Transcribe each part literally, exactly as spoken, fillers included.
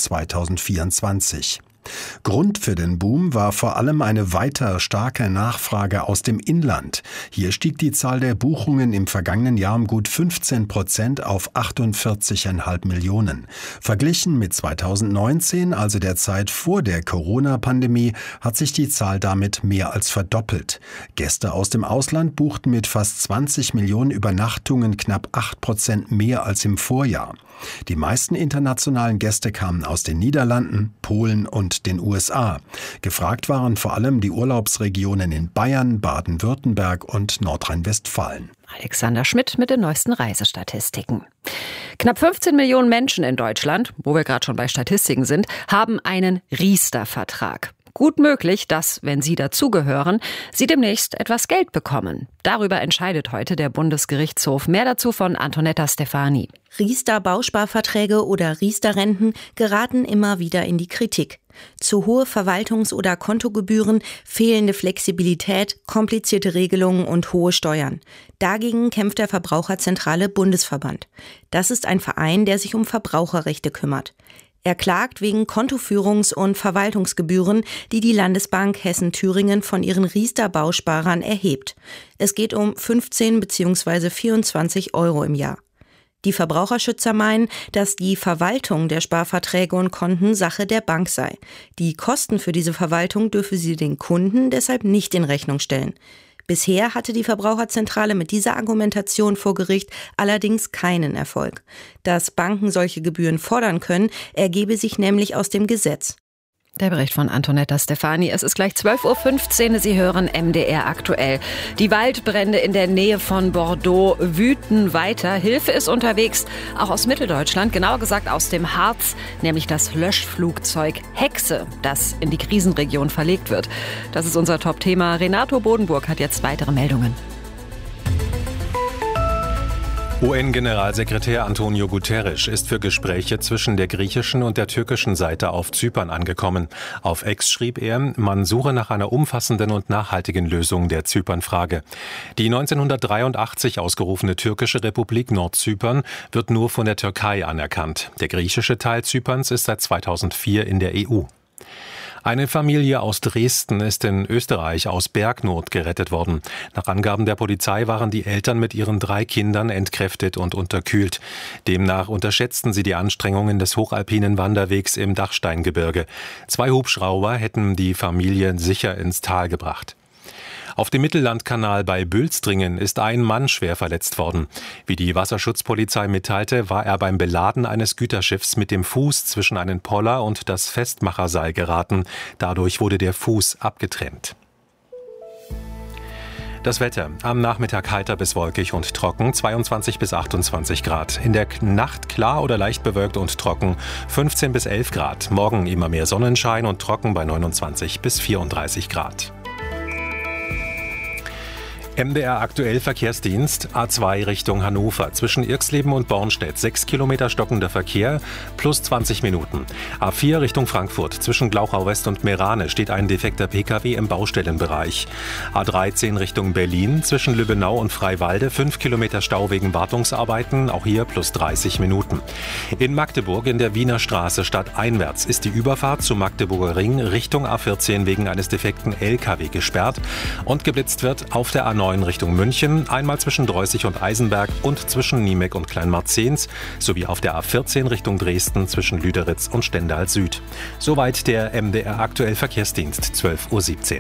zweitausendvierundzwanzig. Grund für den Boom war vor allem eine weiter starke Nachfrage aus dem Inland. Hier stieg die Zahl der Buchungen im vergangenen Jahr um gut fünfzehn Prozent auf achtundvierzig Komma fünf Millionen. Verglichen mit zweitausendneunzehn, also der Zeit vor der Corona-Pandemie, hat sich die Zahl damit mehr als verdoppelt. Gäste aus dem Ausland buchten mit fast zwanzig Millionen Übernachtungen knapp acht Prozent mehr als im Vorjahr. Die meisten internationalen Gäste kamen aus den Niederlanden, Polen und den U S A. Gefragt waren vor allem die Urlaubsregionen in Bayern, Baden-Württemberg und Nordrhein-Westfalen. Alexander Schmidt mit den neuesten Reisestatistiken. Knapp fünfzehn Millionen Menschen in Deutschland, wo wir gerade schon bei Statistiken sind, haben einen Riester-Vertrag. Gut möglich, dass, wenn Sie dazugehören, Sie demnächst etwas Geld bekommen. Darüber entscheidet heute der Bundesgerichtshof. Mehr dazu von Antonetta Stefani. Riester-Bausparverträge oder Riester-Renten geraten immer wieder in die Kritik. Zu hohe Verwaltungs- oder Kontogebühren, fehlende Flexibilität, komplizierte Regelungen und hohe Steuern. Dagegen kämpft der Verbraucherzentrale Bundesverband. Das ist ein Verein, der sich um Verbraucherrechte kümmert. Er klagt wegen Kontoführungs- und Verwaltungsgebühren, die die Landesbank Hessen-Thüringen von ihren Riester-Bausparern erhebt. Es geht um fünfzehn bzw. vierundzwanzig Euro im Jahr. Die Verbraucherschützer meinen, dass die Verwaltung der Sparverträge und Konten Sache der Bank sei. Die Kosten für diese Verwaltung dürfe sie den Kunden deshalb nicht in Rechnung stellen. Bisher hatte die Verbraucherzentrale mit dieser Argumentation vor Gericht allerdings keinen Erfolg. Dass Banken solche Gebühren fordern können, ergebe sich nämlich aus dem Gesetz. Der Bericht von Antonetta Stefani. Es ist gleich zwölf Uhr fünfzehn. Sie hören M D R aktuell. Die Waldbrände in der Nähe von Bordeaux wüten weiter. Hilfe ist unterwegs, auch aus Mitteldeutschland, genauer gesagt aus dem Harz, nämlich das Löschflugzeug Hexe, das in die Krisenregion verlegt wird. Das ist unser Top-Thema. Renato Bodenburg hat jetzt weitere Meldungen. U N-Generalsekretär Antonio Guterres ist für Gespräche zwischen der griechischen und der türkischen Seite auf Zypern angekommen. Auf X schrieb er, man suche nach einer umfassenden und nachhaltigen Lösung der Zypernfrage. Die neunzehnhundertdreiundachtzig ausgerufene türkische Republik Nordzypern wird nur von der Türkei anerkannt. Der griechische Teil Zyperns ist seit zweitausendvier in der E U. Eine Familie aus Dresden ist in Österreich aus Bergnot gerettet worden. Nach Angaben der Polizei waren die Eltern mit ihren drei Kindern entkräftet und unterkühlt. Demnach unterschätzten sie die Anstrengungen des hochalpinen Wanderwegs im Dachsteingebirge. Zwei Hubschrauber hätten die Familie sicher ins Tal gebracht. Auf dem Mittellandkanal bei Bülstringen ist ein Mann schwer verletzt worden. Wie die Wasserschutzpolizei mitteilte, war er beim Beladen eines Güterschiffs mit dem Fuß zwischen einen Poller und das Festmacherseil geraten. Dadurch wurde der Fuß abgetrennt. Das Wetter. Am Nachmittag heiter bis wolkig und trocken, zweiundzwanzig bis achtundzwanzig Grad. In der Nacht klar oder leicht bewölkt und trocken, fünfzehn bis elf Grad. Morgen immer mehr Sonnenschein und trocken bei neunundzwanzig bis vierunddreißig Grad. M D R aktuell Verkehrsdienst, A zwei Richtung Hannover, zwischen Irxleben und Bornstedt, sechs Kilometer stockender Verkehr, plus zwanzig Minuten. A vier Richtung Frankfurt, zwischen Glauchau West und Meerane steht ein defekter Pkw im Baustellenbereich. A dreizehn Richtung Berlin, zwischen Lübbenau und Freiwalde, fünf Kilometer Stau wegen Wartungsarbeiten, auch hier plus dreißig Minuten. In Magdeburg in der Wiener Straße stadteinwärts ist die Überfahrt zum Magdeburger Ring Richtung A vierzehn wegen eines defekten L K W gesperrt und geblitzt wird auf der A neun Richtung München, einmal zwischen Dreußig und Eisenberg und zwischen Niemeck und Kleinmarzens, sowie auf der A vierzehn Richtung Dresden zwischen Lüderitz und Stendal Süd. Soweit der M D R aktuell Verkehrsdienst, zwölf Uhr siebzehn.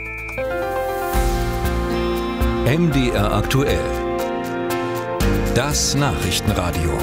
M D R aktuell. Das Nachrichtenradio.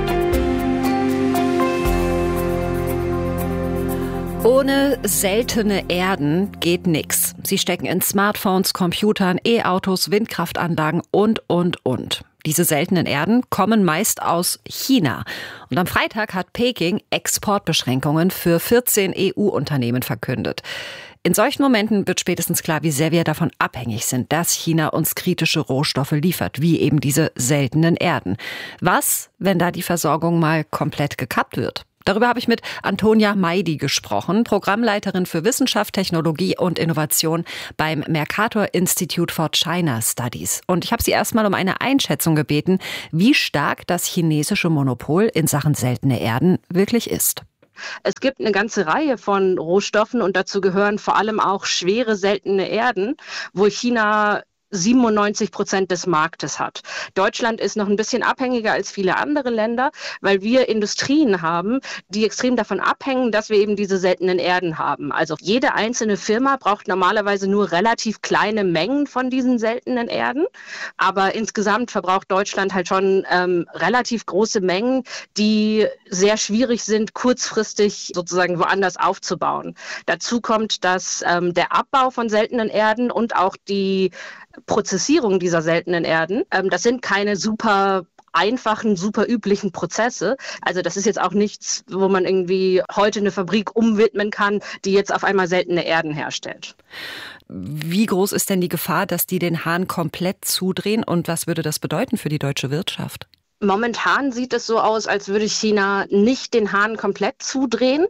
Ohne seltene Erden geht nix. Sie stecken in Smartphones, Computern, E-Autos, Windkraftanlagen und, und, und. Diese seltenen Erden kommen meist aus China. Und am Freitag hat Peking Exportbeschränkungen für vierzehn E U-Unternehmen verkündet. In solchen Momenten wird spätestens klar, wie sehr wir davon abhängig sind, dass China uns kritische Rohstoffe liefert, wie eben diese seltenen Erden. Was, wenn da die Versorgung mal komplett gekappt wird? Darüber habe ich mit Antonia Meidi gesprochen, Programmleiterin für Wissenschaft, Technologie und Innovation beim Mercator Institute for China Studies. Und ich habe sie erstmal um eine Einschätzung gebeten, wie stark das chinesische Monopol in Sachen seltene Erden wirklich ist. Es gibt eine ganze Reihe von Rohstoffen und dazu gehören vor allem auch schwere, seltene Erden, wo China siebenundneunzig Prozent des Marktes hat. Deutschland ist noch ein bisschen abhängiger als viele andere Länder, weil wir Industrien haben, die extrem davon abhängen, dass wir eben diese seltenen Erden haben. Also jede einzelne Firma braucht normalerweise nur relativ kleine Mengen von diesen seltenen Erden, aber insgesamt verbraucht Deutschland halt schon ähm, relativ große Mengen, die sehr schwierig sind, kurzfristig sozusagen woanders aufzubauen. Dazu kommt, dass ähm, der Abbau von seltenen Erden und auch die Prozessierung dieser seltenen Erden, ähm, das sind keine super einfachen, super üblichen Prozesse. Also das ist jetzt auch nichts, wo man irgendwie heute eine Fabrik umwidmen kann, die jetzt auf einmal seltene Erden herstellt. Wie groß ist denn die Gefahr, dass die den Hahn komplett zudrehen und was würde das bedeuten für die deutsche Wirtschaft? Momentan sieht es so aus, als würde China nicht den Hahn komplett zudrehen,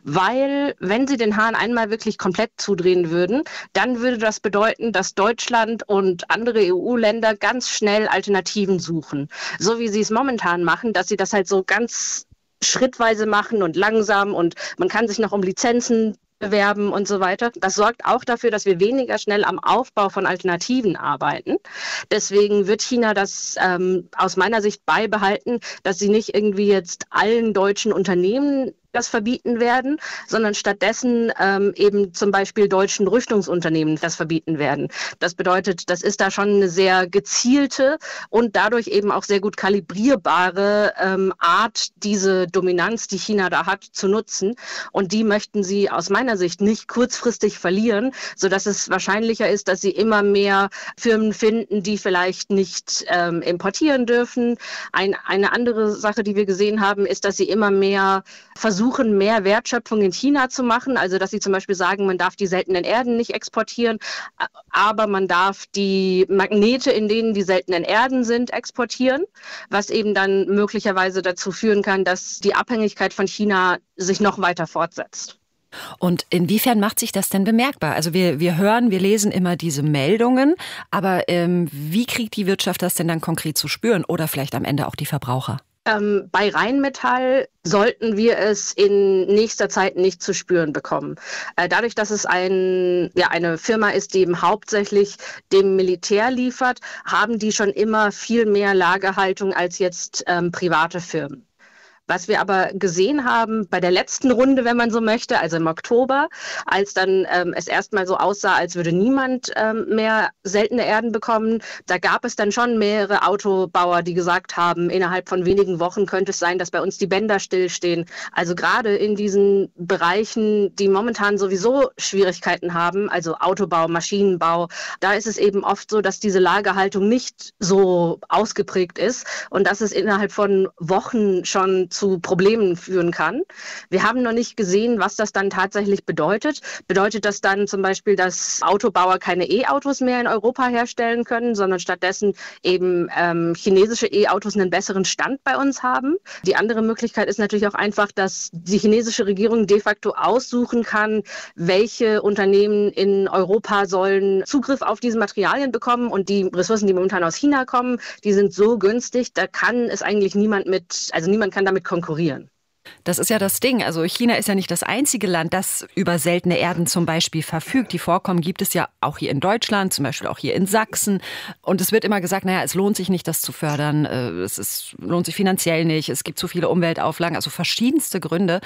weil wenn sie den Hahn einmal wirklich komplett zudrehen würden, dann würde das bedeuten, dass Deutschland und andere E U-Länder ganz schnell Alternativen suchen. So wie sie es momentan machen, dass sie das halt so ganz schrittweise machen und langsam und man kann sich noch um Lizenzen bewerben und so weiter. Das sorgt auch dafür, dass wir weniger schnell am Aufbau von Alternativen arbeiten. Deswegen wird China das ähm, aus meiner Sicht beibehalten, dass sie nicht irgendwie jetzt allen deutschen Unternehmen das verbieten werden, sondern stattdessen ähm, eben zum Beispiel deutschen Rüstungsunternehmen das verbieten werden. Das bedeutet, das ist da schon eine sehr gezielte und dadurch eben auch sehr gut kalibrierbare ähm, Art, diese Dominanz, die China da hat, zu nutzen. Und die möchten sie aus meiner Sicht nicht kurzfristig verlieren, sodass es wahrscheinlicher ist, dass sie immer mehr Firmen finden, die vielleicht nicht ähm, importieren dürfen. Ein, eine andere Sache, die wir gesehen haben, ist, dass sie immer mehr versuchen, versuchen, mehr Wertschöpfung in China zu machen, also dass sie zum Beispiel sagen, man darf die seltenen Erden nicht exportieren, aber man darf die Magnete, in denen die seltenen Erden sind, exportieren, was eben dann möglicherweise dazu führen kann, dass die Abhängigkeit von China sich noch weiter fortsetzt. Und inwiefern macht sich das denn bemerkbar? Also wir, wir hören, wir lesen immer diese Meldungen, aber ähm, wie kriegt die Wirtschaft das denn dann konkret zu spüren oder vielleicht am Ende auch die Verbraucher? Ähm, bei Rheinmetall sollten wir es in nächster Zeit nicht zu spüren bekommen. Äh, dadurch, dass es ein, ja, eine Firma ist, die eben hauptsächlich dem Militär liefert, haben die schon immer viel mehr Lagerhaltung als jetzt ähm, private Firmen. Was wir aber gesehen haben bei der letzten Runde, wenn man so möchte, also im Oktober, als dann ähm, es erstmal so aussah, als würde niemand ähm, mehr seltene Erden bekommen, da gab es dann schon mehrere Autobauer, die gesagt haben, innerhalb von wenigen Wochen könnte es sein, dass bei uns die Bänder stillstehen. Also gerade in diesen Bereichen, die momentan sowieso Schwierigkeiten haben, also Autobau, Maschinenbau, da ist es eben oft so, dass diese Lagerhaltung nicht so ausgeprägt ist und dass es innerhalb von Wochen schon zu Problemen führen kann. Wir haben noch nicht gesehen, was das dann tatsächlich bedeutet. Bedeutet das dann zum Beispiel, dass Autobauer keine E-Autos mehr in Europa herstellen können, sondern stattdessen eben ähm, chinesische E-Autos einen besseren Stand bei uns haben? Die andere Möglichkeit ist natürlich auch einfach, dass die chinesische Regierung de facto aussuchen kann, welche Unternehmen in Europa sollen Zugriff auf diese Materialien bekommen und die Ressourcen, die momentan aus China kommen, die sind so günstig, da kann es eigentlich niemand mit, also niemand kann damit konkurrieren. Das ist ja das Ding. Also China ist ja nicht das einzige Land, das über seltene Erden zum Beispiel verfügt. Die Vorkommen gibt es ja auch hier in Deutschland, zum Beispiel auch hier in Sachsen. Und es wird immer gesagt, naja, es lohnt sich nicht, das zu fördern. Es ist, lohnt sich finanziell nicht. Es gibt zu viele Umweltauflagen, also verschiedenste Gründe.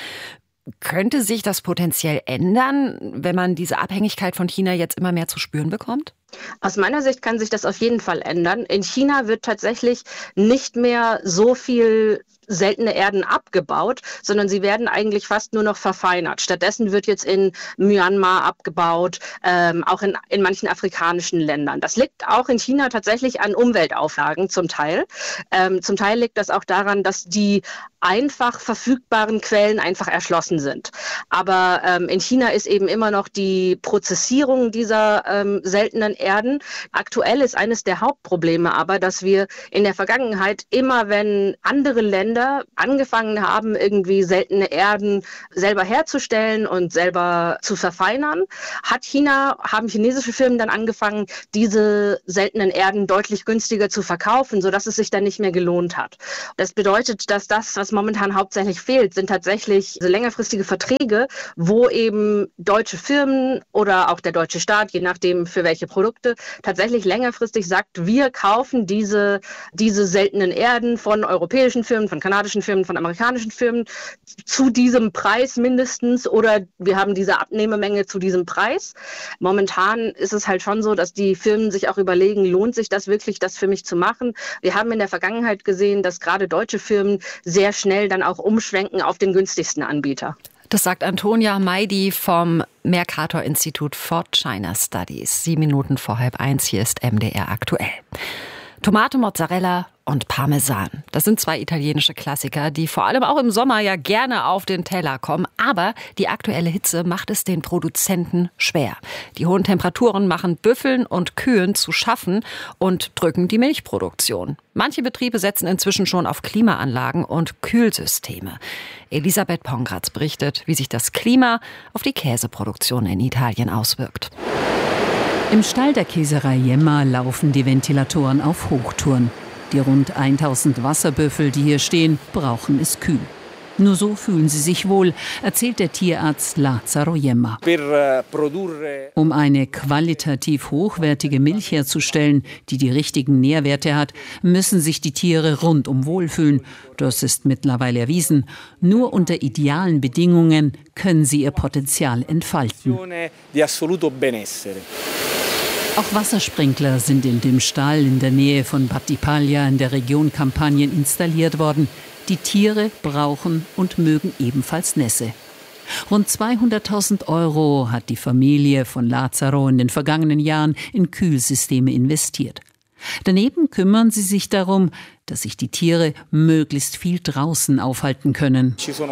Könnte sich das potenziell ändern, wenn man diese Abhängigkeit von China jetzt immer mehr zu spüren bekommt? Aus meiner Sicht kann sich das auf jeden Fall ändern. In China wird tatsächlich nicht mehr so viel seltene Erden abgebaut, sondern sie werden eigentlich fast nur noch verfeinert. Stattdessen wird jetzt in Myanmar abgebaut, ähm, auch in, in manchen afrikanischen Ländern. Das liegt auch in China tatsächlich an Umweltauflagen zum Teil. Ähm, zum Teil liegt das auch daran, dass die einfach verfügbaren Quellen einfach erschlossen sind. Aber ähm, in China ist eben immer noch die Prozessierung dieser ähm, seltenen Erden. Aktuell ist eines der Hauptprobleme aber, dass wir in der Vergangenheit immer, wenn andere Länder Länder angefangen haben, irgendwie seltene Erden selber herzustellen und selber zu verfeinern, hat China, haben chinesische Firmen dann angefangen, diese seltenen Erden deutlich günstiger zu verkaufen, sodass es sich dann nicht mehr gelohnt hat. Das bedeutet, dass das, was momentan hauptsächlich fehlt, sind tatsächlich längerfristige Verträge, wo eben deutsche Firmen oder auch der deutsche Staat, je nachdem für welche Produkte, tatsächlich längerfristig sagt, wir kaufen diese, diese seltenen Erden von europäischen Firmen, von kanadischen Firmen, von amerikanischen Firmen zu diesem Preis mindestens oder wir haben diese Abnehmemenge zu diesem Preis. Momentan ist es halt schon so, dass die Firmen sich auch überlegen, lohnt sich das wirklich, das für mich zu machen? Wir haben in der Vergangenheit gesehen, dass gerade deutsche Firmen sehr schnell dann auch umschwenken auf den günstigsten Anbieter. Das sagt Antonia Meidi vom Mercator-Institut for China Studies. Sieben Minuten vor halb eins, hier ist M D R aktuell. Tomate, Mozzarella und Parmesan. Das sind zwei italienische Klassiker, die vor allem auch im Sommer ja gerne auf den Teller kommen. Aber die aktuelle Hitze macht es den Produzenten schwer. Die hohen Temperaturen machen Büffeln und Kühen zu schaffen und drücken die Milchproduktion. Manche Betriebe setzen inzwischen schon auf Klimaanlagen und Kühlsysteme. Elisabeth Pongratz berichtet, wie sich das Klima auf die Käseproduktion in Italien auswirkt. Im Stall der Käserei Jemma laufen die Ventilatoren auf Hochtouren. Die rund tausend Wasserbüffel, die hier stehen, brauchen es kühl. Nur so fühlen sie sich wohl, erzählt der Tierarzt Lazzaro Jemma. Um eine qualitativ hochwertige Milch herzustellen, die die richtigen Nährwerte hat, müssen sich die Tiere rundum wohlfühlen. Das ist mittlerweile erwiesen. Nur unter idealen Bedingungen können sie ihr Potenzial entfalten. Auch Wassersprinkler sind in dem Stall in der Nähe von Battipaglia in der Region Kampanien installiert worden. Die Tiere brauchen und mögen ebenfalls Nässe. Rund zweihunderttausend Euro hat die Familie von Lazzaro in den vergangenen Jahren in Kühlsysteme investiert. Daneben kümmern sie sich darum, dass sich die Tiere möglichst viel draußen aufhalten können.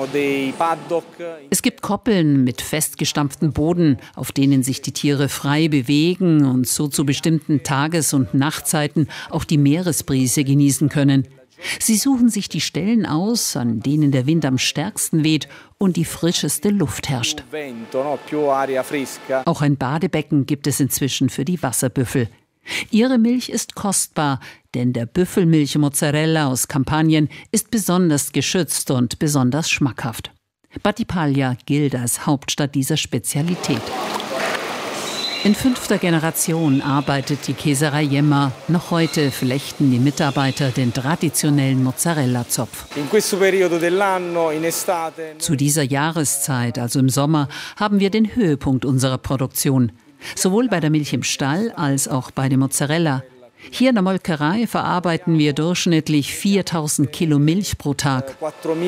Es gibt Koppeln mit festgestampftem Boden, auf denen sich die Tiere frei bewegen und so zu bestimmten Tages- und Nachtzeiten auch die Meeresbrise genießen können. Sie suchen sich die Stellen aus, an denen der Wind am stärksten weht und die frischeste Luft herrscht. Auch ein Badebecken gibt es inzwischen für die Wasserbüffel. Ihre Milch ist kostbar, denn der Büffelmilch-Mozzarella aus Kampanien ist besonders geschützt und besonders schmackhaft. Battipaglia gilt als Hauptstadt dieser Spezialität. In fünfter Generation arbeitet die Käserei Jemma. Noch heute flechten die Mitarbeiter den traditionellen Mozzarella-Zopf. Zu dieser Jahreszeit, also im Sommer, haben wir den Höhepunkt unserer Produktion. Sowohl bei der Milch im Stall als auch bei der Mozzarella. Hier in der Molkerei verarbeiten wir durchschnittlich viertausend Kilo Milch pro Tag.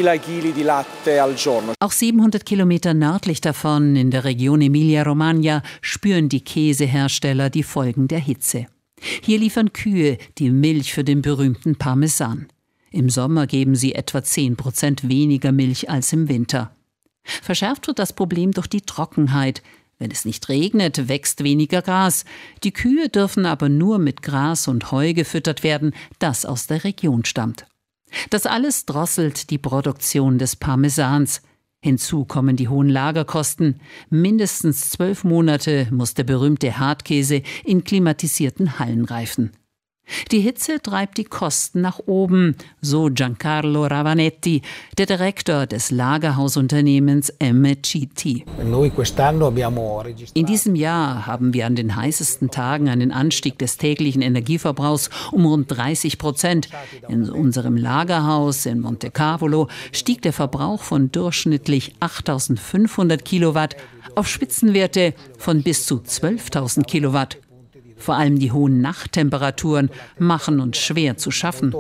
Auch siebenhundert Kilometer nördlich davon, in der Region Emilia-Romagna, spüren die Käsehersteller die Folgen der Hitze. Hier liefern Kühe die Milch für den berühmten Parmesan. Im Sommer geben sie etwa zehn Prozent weniger Milch als im Winter. Verschärft wird das Problem durch die Trockenheit. Wenn es nicht regnet, wächst weniger Gras. Die Kühe dürfen aber nur mit Gras und Heu gefüttert werden, das aus der Region stammt. Das alles drosselt die Produktion des Parmesans. Hinzu kommen die hohen Lagerkosten. Mindestens zwölf Monate muss der berühmte Hartkäse in klimatisierten Hallen reifen. Die Hitze treibt die Kosten nach oben, so Giancarlo Ravanetti, der Direktor des Lagerhausunternehmens M C T. In diesem Jahr haben wir an den heißesten Tagen einen Anstieg des täglichen Energieverbrauchs um rund dreißig Prozent. In unserem Lagerhaus in Monte Cavolo stieg der Verbrauch von durchschnittlich achttausendfünfhundert Kilowatt auf Spitzenwerte von bis zu zwölftausend Kilowatt. Vor allem die hohen Nachttemperaturen machen uns schwer zu schaffen.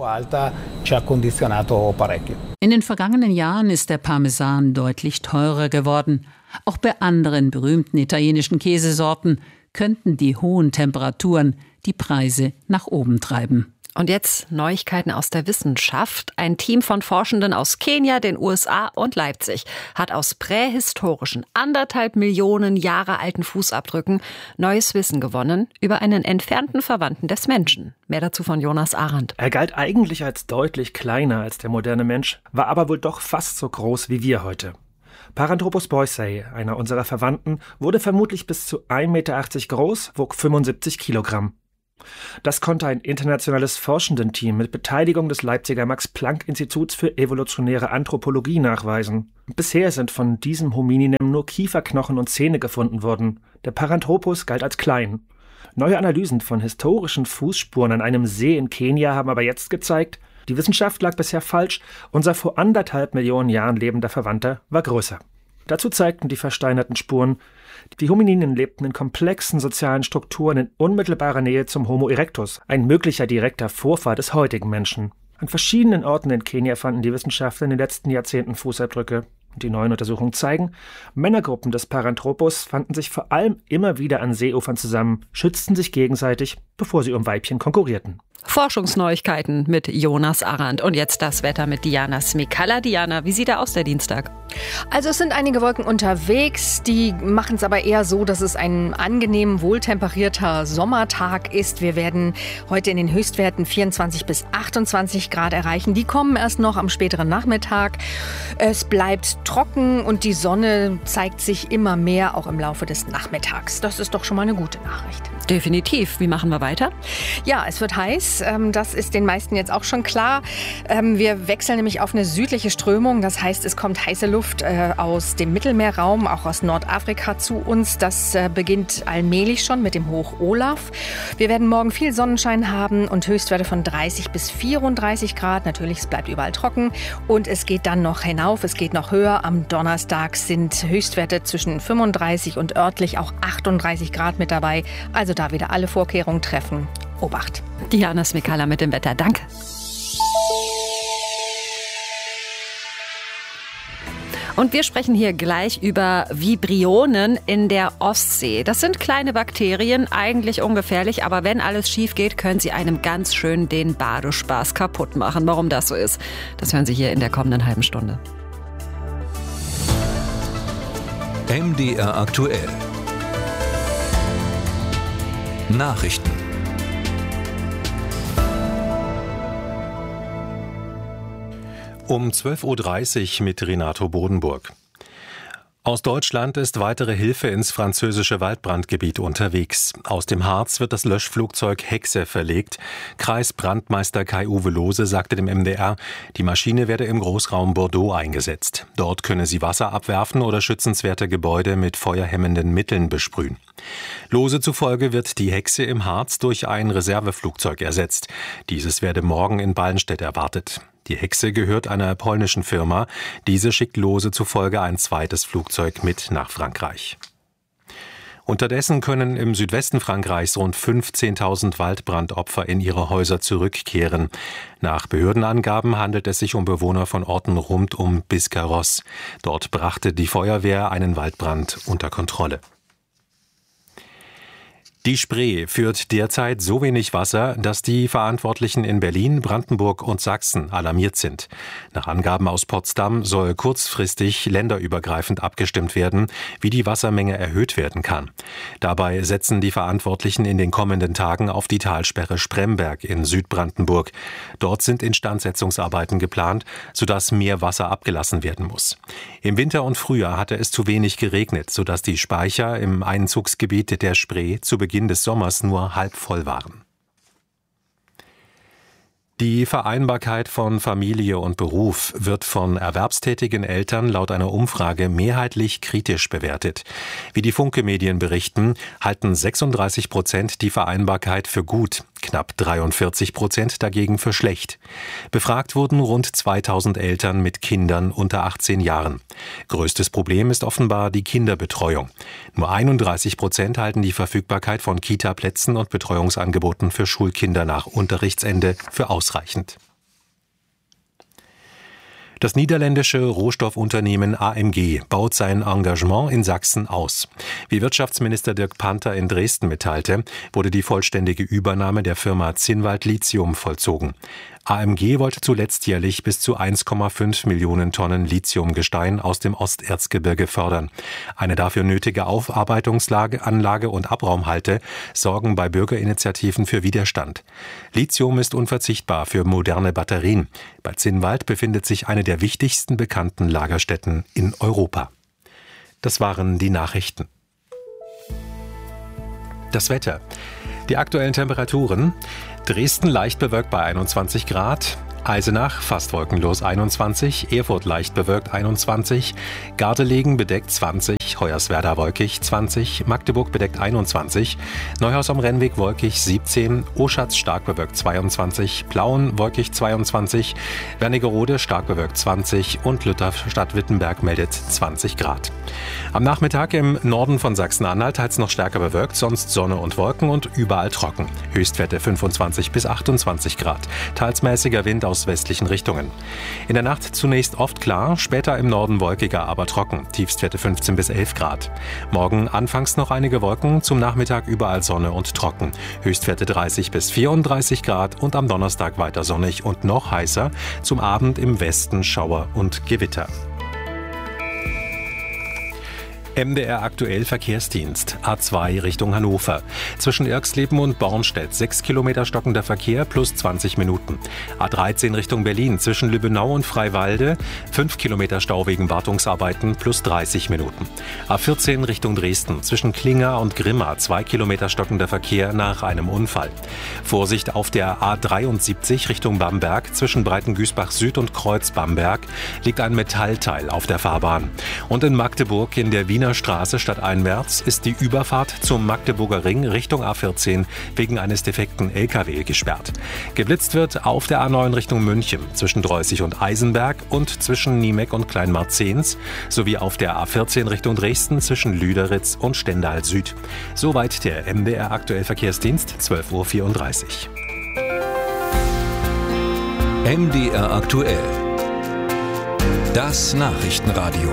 In den vergangenen Jahren ist der Parmesan deutlich teurer geworden. Auch bei anderen berühmten italienischen Käsesorten könnten die hohen Temperaturen die Preise nach oben treiben. Und jetzt Neuigkeiten aus der Wissenschaft. Ein Team von Forschenden aus Kenia, den U S A und Leipzig hat aus prähistorischen, anderthalb Millionen Jahre alten Fußabdrücken neues Wissen gewonnen über einen entfernten Verwandten des Menschen. Mehr dazu von Jonas Arendt. Er galt eigentlich als deutlich kleiner als der moderne Mensch, war aber wohl doch fast so groß wie wir heute. Paranthropus boisei, einer unserer Verwandten, wurde vermutlich bis zu ein Meter achtzig groß, wog fünfundsiebzig Kilogramm. Das konnte ein internationales Forschendenteam mit Beteiligung des Leipziger Max-Planck-Instituts für evolutionäre Anthropologie nachweisen. Bisher sind von diesem Hominin nur Kieferknochen und Zähne gefunden worden. Der Paranthropus galt als klein. Neue Analysen von historischen Fußspuren an einem See in Kenia haben aber jetzt gezeigt, die Wissenschaft lag bisher falsch, unser vor anderthalb Millionen Jahren lebender Verwandter war größer. Dazu zeigten die versteinerten Spuren, die Homininen lebten in komplexen sozialen Strukturen in unmittelbarer Nähe zum Homo erectus, ein möglicher direkter Vorfahr des heutigen Menschen. An verschiedenen Orten in Kenia fanden die Wissenschaftler in den letzten Jahrzehnten Fußabdrücke. Die neuen Untersuchungen zeigen, Männergruppen des Paranthropus fanden sich vor allem immer wieder an Seeufern zusammen, schützten sich gegenseitig, bevor sie um Weibchen konkurrierten. Forschungsneuigkeiten mit Jonas Arendt. Und jetzt das Wetter mit Diana Smikalla. Diana, wie sieht er aus, der Dienstag? Also es sind einige Wolken unterwegs, die machen es aber eher so, dass es ein angenehm wohltemperierter Sommertag ist. Wir werden heute in den Höchstwerten vierundzwanzig bis achtundzwanzig Grad erreichen. Die kommen erst noch am späteren Nachmittag. Es bleibt trocken und die Sonne zeigt sich immer mehr, auch im Laufe des Nachmittags. Das ist doch schon mal eine gute Nachricht. Definitiv. Wie machen wir weiter? Ja, es wird heiß. Das ist den meisten jetzt auch schon klar. Wir wechseln nämlich auf eine südliche Strömung. Das heißt, es kommt heiße Luft aus dem Mittelmeerraum, auch aus Nordafrika zu uns. Das beginnt allmählich schon mit dem Hoch Olaf. Wir werden morgen viel Sonnenschein haben und Höchstwerte von dreißig bis vierunddreißig Grad. Natürlich, es bleibt überall trocken. Und es geht dann noch hinauf, es geht noch höher. Am Donnerstag sind Höchstwerte zwischen fünfunddreißig und örtlich auch achtunddreißig Grad mit dabei. Also da wieder alle Vorkehrungen treffen. Obacht. Diana Smikalla mit dem Wetter. Danke. Und wir sprechen hier gleich über Vibrionen in der Ostsee. Das sind kleine Bakterien, eigentlich ungefährlich, aber wenn alles schief geht, können sie einem ganz schön den Badespaß kaputt machen. Warum das so ist, das hören Sie hier in der kommenden halben Stunde. M D R aktuell. Nachrichten. Um zwölf Uhr dreißig mit Renato Bodenburg. Aus Deutschland ist weitere Hilfe ins französische Waldbrandgebiet unterwegs. Aus dem Harz wird das Löschflugzeug Hexe verlegt. Kreisbrandmeister Kai-Uwe Lohse sagte dem M D R, die Maschine werde im Großraum Bordeaux eingesetzt. Dort könne sie Wasser abwerfen oder schützenswerte Gebäude mit feuerhemmenden Mitteln besprühen. Lohse zufolge wird die Hexe im Harz durch ein Reserveflugzeug ersetzt. Dieses werde morgen in Ballenstedt erwartet. Die Hexe gehört einer polnischen Firma. Diese schickt Lohse zufolge ein zweites Flugzeug mit nach Frankreich. Unterdessen können im Südwesten Frankreichs rund fünfzehntausend Waldbrandopfer in ihre Häuser zurückkehren. Nach Behördenangaben handelt es sich um Bewohner von Orten rund um Biscarrosse. Dort brachte die Feuerwehr einen Waldbrand unter Kontrolle. Die Spree führt derzeit so wenig Wasser, dass die Verantwortlichen in Berlin, Brandenburg und Sachsen alarmiert sind. Nach Angaben aus Potsdam soll kurzfristig länderübergreifend abgestimmt werden, wie die Wassermenge erhöht werden kann. Dabei setzen die Verantwortlichen in den kommenden Tagen auf die Talsperre Spremberg in Südbrandenburg. Dort sind Instandsetzungsarbeiten geplant, sodass mehr Wasser abgelassen werden muss. Im Winter und Frühjahr hatte es zu wenig geregnet, sodass die Speicher im Einzugsgebiet der Spree zu Beginn des Sommers nur halb voll waren. Die Vereinbarkeit von Familie und Beruf wird von erwerbstätigen Eltern laut einer Umfrage mehrheitlich kritisch bewertet. Wie die Funke-Medien berichten, halten sechsunddreißig Prozent die Vereinbarkeit für gut, knapp dreiundvierzig Prozent dagegen für schlecht. Befragt wurden rund zweitausend Eltern mit Kindern unter achtzehn Jahren. Größtes Problem ist offenbar die Kinderbetreuung. Nur einunddreißig Prozent halten die Verfügbarkeit von Kita-Plätzen und Betreuungsangeboten für Schulkinder nach Unterrichtsende für ausreichend. Das niederländische Rohstoffunternehmen A M G baut sein Engagement in Sachsen aus. Wie Wirtschaftsminister Dirk Panther in Dresden mitteilte, wurde die vollständige Übernahme der Firma Zinnwald Lithium vollzogen. A M G wollte zuletzt jährlich bis zu eins Komma fünf Millionen Tonnen Lithiumgestein aus dem Osterzgebirge fördern. Eine dafür nötige Aufarbeitungsanlage und Abraumhalte sorgen bei Bürgerinitiativen für Widerstand. Lithium ist unverzichtbar für moderne Batterien. Bei Zinnwald befindet sich eine der wichtigsten bekannten Lagerstätten in Europa. Das waren die Nachrichten. Das Wetter. Die aktuellen Temperaturen: Dresden leicht bewölkt bei einundzwanzig Grad, Eisenach fast wolkenlos einundzwanzig, Erfurt leicht bewölkt einundzwanzig, Gardelegen bedeckt zwanzig, Hoyerswerda wolkig zwanzig, Magdeburg bedeckt einundzwanzig, Neuhaus am Rennweg wolkig siebzehn, Oschatz stark bewölkt zweiundzwanzig, Plauen wolkig zweiundzwanzig, Wernigerode stark bewölkt zwanzig und Lüttich-Stadt-Wittenberg meldet zwanzig Grad. Am Nachmittag im Norden von Sachsen-Anhalt teils noch stärker bewölkt, sonst Sonne und Wolken und überall trocken. Höchstwerte fünfundzwanzig bis achtundzwanzig Grad, teils mäßiger Wind aus westlichen Richtungen. In der Nacht zunächst oft klar, später im Norden wolkiger, aber trocken. Tiefstwerte fünfzehn bis elf Grad. Morgen anfangs noch einige Wolken, zum Nachmittag überall Sonne und trocken. Höchstwerte dreißig bis vierunddreißig Grad und am Donnerstag weiter sonnig und noch heißer. Zum Abend im Westen Schauer und Gewitter. M D R aktuell Verkehrsdienst. A zwei Richtung Hannover. Zwischen Irxleben und Bornstedt sechs Kilometer stockender Verkehr plus zwanzig Minuten. A dreizehn Richtung Berlin zwischen Lübbenau und Freiwalde fünf Kilometer Stau wegen Wartungsarbeiten plus dreißig Minuten. A vierzehn Richtung Dresden zwischen Klinger und Grimma zwei Kilometer stockender Verkehr nach einem Unfall. Vorsicht auf der A dreiundsiebzig Richtung Bamberg zwischen Breitengüßbach Süd und Kreuz Bamberg liegt ein Metallteil auf der Fahrbahn. Und in Magdeburg in der Wiener Straße stadteinwärts ist die Überfahrt zum Magdeburger Ring Richtung A vierzehn wegen eines defekten L K W gesperrt. Geblitzt wird auf der A neun Richtung München zwischen Dreußig und Eisenberg und zwischen Niemeck und Kleinmarzens sowie auf der A vierzehn Richtung Dresden zwischen Lüderitz und Stendal Süd. Soweit der M D R aktuell Verkehrsdienst, zwölf Uhr vierunddreißig. M D R aktuell. Das Nachrichtenradio.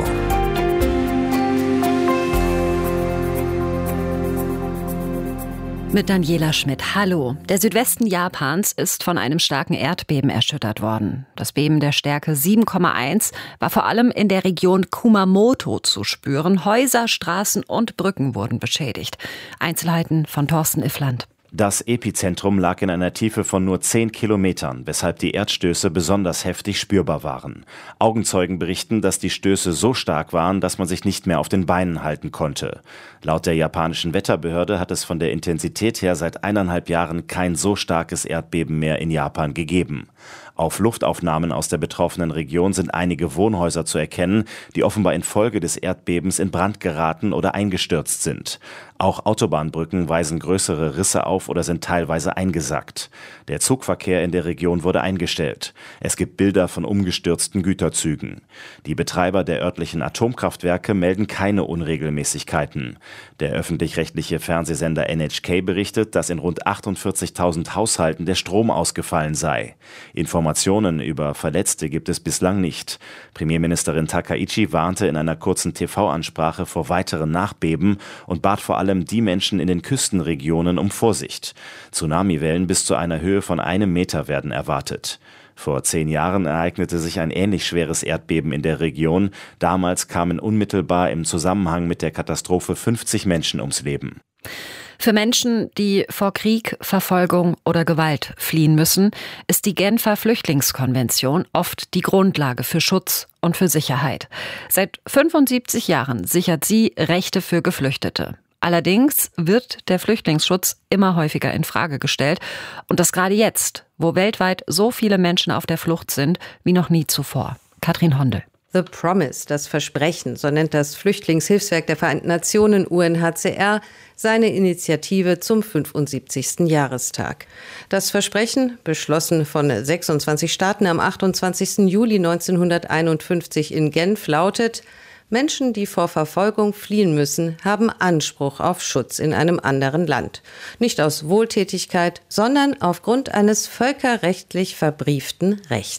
Mit Daniela Schmidt. Hallo. Der Südwesten Japans ist von einem starken Erdbeben erschüttert worden. Das Beben der Stärke sieben Komma eins war vor allem in der Region Kumamoto zu spüren. Häuser, Straßen und Brücken wurden beschädigt. Einzelheiten von Thorsten Iffland. Das Epizentrum lag in einer Tiefe von nur zehn Kilometern, weshalb die Erdstöße besonders heftig spürbar waren. Augenzeugen berichten, dass die Stöße so stark waren, dass man sich nicht mehr auf den Beinen halten konnte. Laut der japanischen Wetterbehörde hat es von der Intensität her seit eineinhalb Jahren kein so starkes Erdbeben mehr in Japan gegeben. Auf Luftaufnahmen aus der betroffenen Region sind einige Wohnhäuser zu erkennen, die offenbar infolge des Erdbebens in Brand geraten oder eingestürzt sind. Auch Autobahnbrücken weisen größere Risse auf oder sind teilweise eingesackt. Der Zugverkehr in der Region wurde eingestellt. Es gibt Bilder von umgestürzten Güterzügen. Die Betreiber der örtlichen Atomkraftwerke melden keine Unregelmäßigkeiten. Der öffentlich-rechtliche Fernsehsender N H K berichtet, dass in rund achtundvierzigtausend Haushalten der Strom ausgefallen sei. Informationen über Verletzte gibt es bislang nicht. Premierministerin Takaichi warnte in einer kurzen T V-Ansprache vor weiteren Nachbeben und bat vor allem die Menschen in den Küstenregionen um Vorsicht. Tsunamiwellen bis zu einer Höhe von einem Meter werden erwartet. Vor zehn Jahren ereignete sich ein ähnlich schweres Erdbeben in der Region. Damals kamen unmittelbar im Zusammenhang mit der Katastrophe fünfzig Menschen ums Leben. Für Menschen, die vor Krieg, Verfolgung oder Gewalt fliehen müssen, ist die Genfer Flüchtlingskonvention oft die Grundlage für Schutz und für Sicherheit. Seit fünfundsiebzig Jahren sichert sie Rechte für Geflüchtete. Allerdings wird der Flüchtlingsschutz immer häufiger in Frage gestellt. Und das gerade jetzt, wo weltweit so viele Menschen auf der Flucht sind wie noch nie zuvor. Katrin Hondel. The Promise, das Versprechen, so nennt das Flüchtlingshilfswerk der Vereinten Nationen U N H C R seine Initiative zum fünfundsiebzigsten Jahrestag. Das Versprechen, beschlossen von sechsundzwanzig Staaten am achtundzwanzigsten Juli neunzehnhunderteinundfünfzig in Genf, lautet: Menschen, die vor Verfolgung fliehen müssen, haben Anspruch auf Schutz in einem anderen Land. Nicht aus Wohltätigkeit, sondern aufgrund eines völkerrechtlich verbrieften Rechts.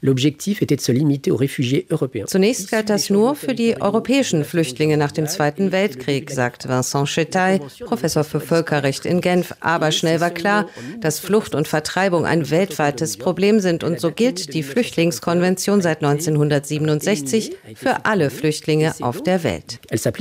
Zunächst galt das nur für die europäischen Flüchtlinge nach dem Zweiten Weltkrieg, sagt Vincent Chetaille, Professor für Völkerrecht in Genf. Aber schnell war klar, dass Flucht und Vertreibung ein weltweites Problem sind. Und so gilt die Flüchtlingskonvention seit neunzehnhundertsiebenundsechzig für alle Flüchtlinge auf der Welt.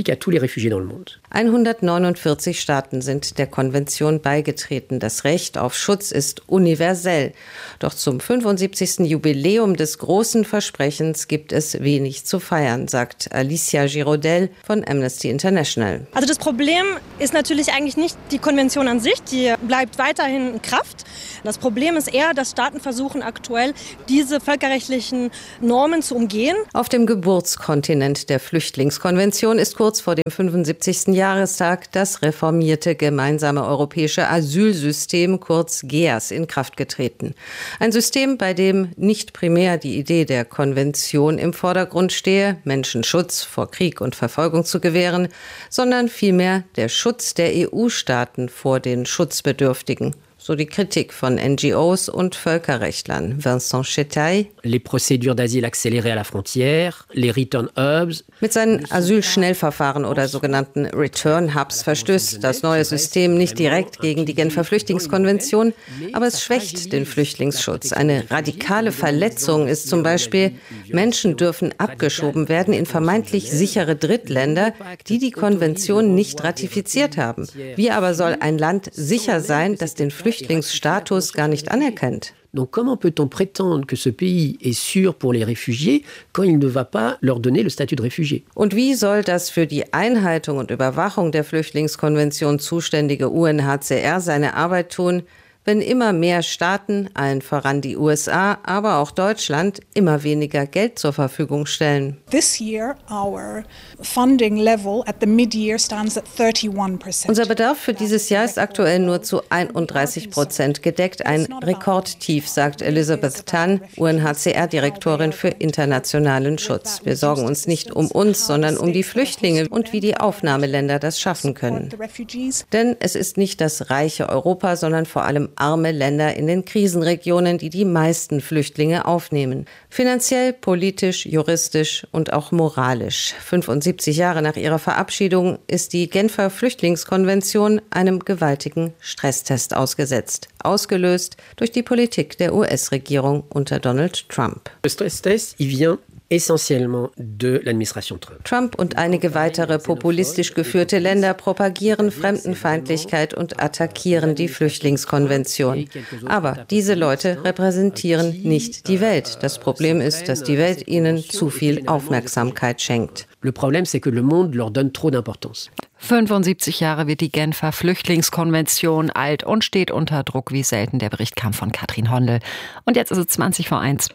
hundertneunundvierzig Staaten sind der Konvention beigetreten. Das Recht auf Schutz ist universell. Doch zum fünfundsiebzigsten Jubiläum des großen Versprechens gibt es wenig zu feiern, sagt Alicia Girodel von Amnesty International. Also das Problem ist natürlich eigentlich nicht die Konvention an sich, die bleibt weiterhin in Kraft. Das Problem ist eher, dass Staaten versuchen aktuell, diese völkerrechtlichen Normen zu umgehen. Auf dem Geburtskontinent der Flüchtlingskonvention ist kurz vor dem fünfundsiebzigsten Jahrestag das reformierte gemeinsame europäische Asylsystem, kurz G E A S, in Kraft getreten. Ein System, bei dem nicht primär die Idee der Konvention im Vordergrund stehe, Menschen Schutz vor Krieg und Verfolgung zu gewähren, sondern vielmehr der Schutz der E U-Staaten vor den Schutzbedürftigen. So die Kritik von N G Os und Völkerrechtlern. Vincent Chetaille. Les procédures d'asile accélérées à la frontière, les return hubs. Mit seinen Asylschnellverfahren oder sogenannten Return Hubs verstößt das neue System nicht direkt gegen die Genfer Flüchtlingskonvention, aber es schwächt den Flüchtlingsschutz. Eine radikale Verletzung ist zum Beispiel, Menschen dürfen abgeschoben werden in vermeintlich sichere Drittländer, die die Konvention nicht ratifiziert haben. Wie aber soll ein Land sicher sein, das den Flüchtlingsstatus gar nicht anerkennt? Donc comment peut-on prétendre que ce pays est sûr pour les réfugiés quand il ne va pas leur donner le statut de réfugié? Und wie soll das für die Einhaltung und Überwachung der Flüchtlingskonvention zuständige U N H C R seine Arbeit tun, wenn immer mehr Staaten, allen voran die U S A, aber auch Deutschland, immer weniger Geld zur Verfügung stellen? This year, our funding level at the mid-year stands at thirty-one percent. Unser Bedarf für dieses Jahr ist aktuell nur zu einunddreißig Prozent gedeckt. Ein Rekordtief, sagt Elizabeth Tan, U N H C R-Direktorin für internationalen Schutz. Wir sorgen uns nicht um uns, sondern um die Flüchtlinge und wie die Aufnahmeländer das schaffen können. Denn es ist nicht das reiche Europa, sondern vor allem arme Länder in den Krisenregionen, die die meisten Flüchtlinge aufnehmen. Finanziell, politisch, juristisch und auch moralisch. fünfundsiebzig Jahre nach ihrer Verabschiedung ist die Genfer Flüchtlingskonvention einem gewaltigen Stresstest ausgesetzt. Ausgelöst durch die Politik der U S-Regierung unter Donald Trump. Le Stresstest, il vient essentiellement de l'administration Trump. Trump und einige weitere populistisch geführte Länder propagieren Fremdenfeindlichkeit und attackieren die Flüchtlingskonvention. Aber diese Leute repräsentieren nicht die Welt. Das Problem ist, dass die Welt ihnen zu viel Aufmerksamkeit schenkt. Le problème, c'est que le monde leur donne trop d'importance. fünfundsiebzig Jahre wird die Genfer Flüchtlingskonvention alt und steht unter Druck wie selten. Der Bericht kam von Katrin Hondel. Und jetzt ist es zwanzig vor eins.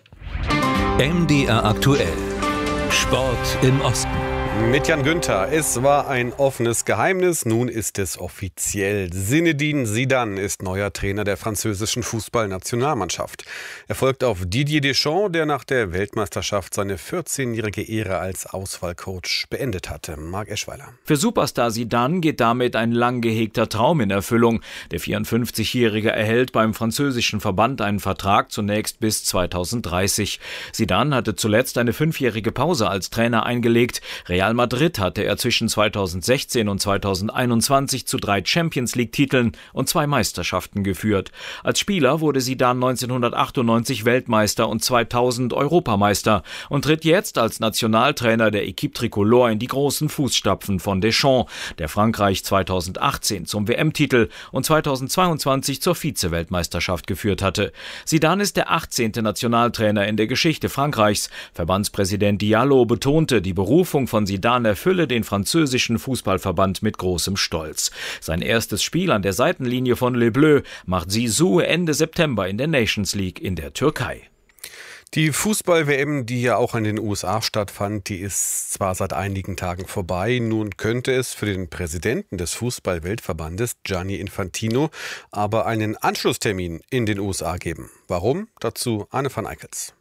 M D R aktuell. Sport im Osten. Mit Jan Günther. Es war ein offenes Geheimnis, nun ist es offiziell. Zinedine Zidane ist neuer Trainer der französischen Fußballnationalmannschaft. Er folgt auf Didier Deschamps, der nach der Weltmeisterschaft seine vierzehnjährige Ära als Auswahlcoach beendet hatte. Marc Eschweiler. Für Superstar Zidane geht damit ein lang gehegter Traum in Erfüllung. Der vierundfünfzigjährige erhält beim französischen Verband einen Vertrag zunächst bis zweitausenddreißig. Zidane hatte zuletzt eine fünfjährige Pause als Trainer eingelegt. Real Madrid hatte er zwischen zweitausendsechzehn und zweitausendeinundzwanzig zu drei Champions-League-Titeln und zwei Meisterschaften geführt. Als Spieler wurde Zidane neunzehnhundertachtundneunzig Weltmeister und zweitausend Europameister und tritt jetzt als Nationaltrainer der Équipe Tricolore in die großen Fußstapfen von Deschamps, der Frankreich zweitausendachtzehn zum W M-Titel und zweitausendzweiundzwanzig zur Vize-Weltmeisterschaft geführt hatte. Zidane ist der achtzehnte Nationaltrainer in der Geschichte Frankreichs. Verbandspräsident Diallo betonte, die Berufung von Zidane erfülle den französischen Fußballverband mit großem Stolz. Sein erstes Spiel an der Seitenlinie von Les Bleus macht Zizou Ende September in der Nations League in der Türkei. Die Fußball-W M, die ja auch in den U S A stattfand, die ist zwar seit einigen Tagen vorbei, nun könnte es für den Präsidenten des Fußball-Weltverbandes, Gianni Infantino, aber einen Anschlusstermin in den U S A geben. Warum? Dazu Anne van Eickels.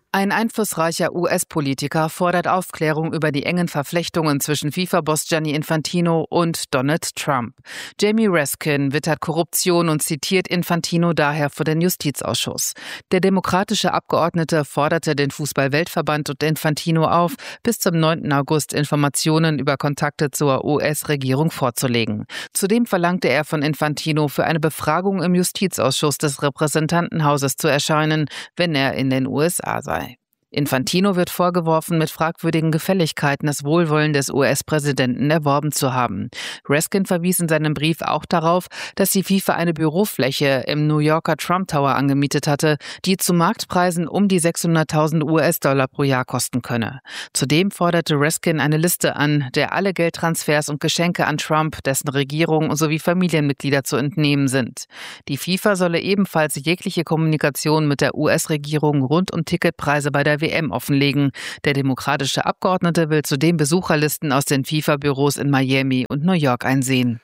Ein einflussreicher U S-Politiker fordert Aufklärung über die engen Verflechtungen zwischen FIFA-Boss Gianni Infantino und Donald Trump. Jamie Raskin wittert Korruption und zitiert Infantino daher vor den Justizausschuss. Der demokratische Abgeordnete forderte den Fußball-Weltverband und Infantino auf, bis zum neunten August Informationen über Kontakte zur U S-Regierung vorzulegen. Zudem verlangte er von Infantino, für eine Befragung im Justizausschuss des Repräsentantenhauses zu erscheinen, wenn er in den U S A sei. Infantino wird vorgeworfen, mit fragwürdigen Gefälligkeiten das Wohlwollen des U S-Präsidenten erworben zu haben. Raskin verwies in seinem Brief auch darauf, dass die FIFA eine Bürofläche im New Yorker Trump Tower angemietet hatte, die zu Marktpreisen um die sechshunderttausend U S-Dollar pro Jahr kosten könne. Zudem forderte Raskin eine Liste an, der alle Geldtransfers und Geschenke an Trump, dessen Regierung sowie Familienmitglieder zu entnehmen sind. Die FIFA solle ebenfalls jegliche Kommunikation mit der U S-Regierung rund um Ticketpreise bei der W M offenlegen. Der demokratische Abgeordnete will zudem Besucherlisten aus den FIFA-Büros in Miami und New York einsehen.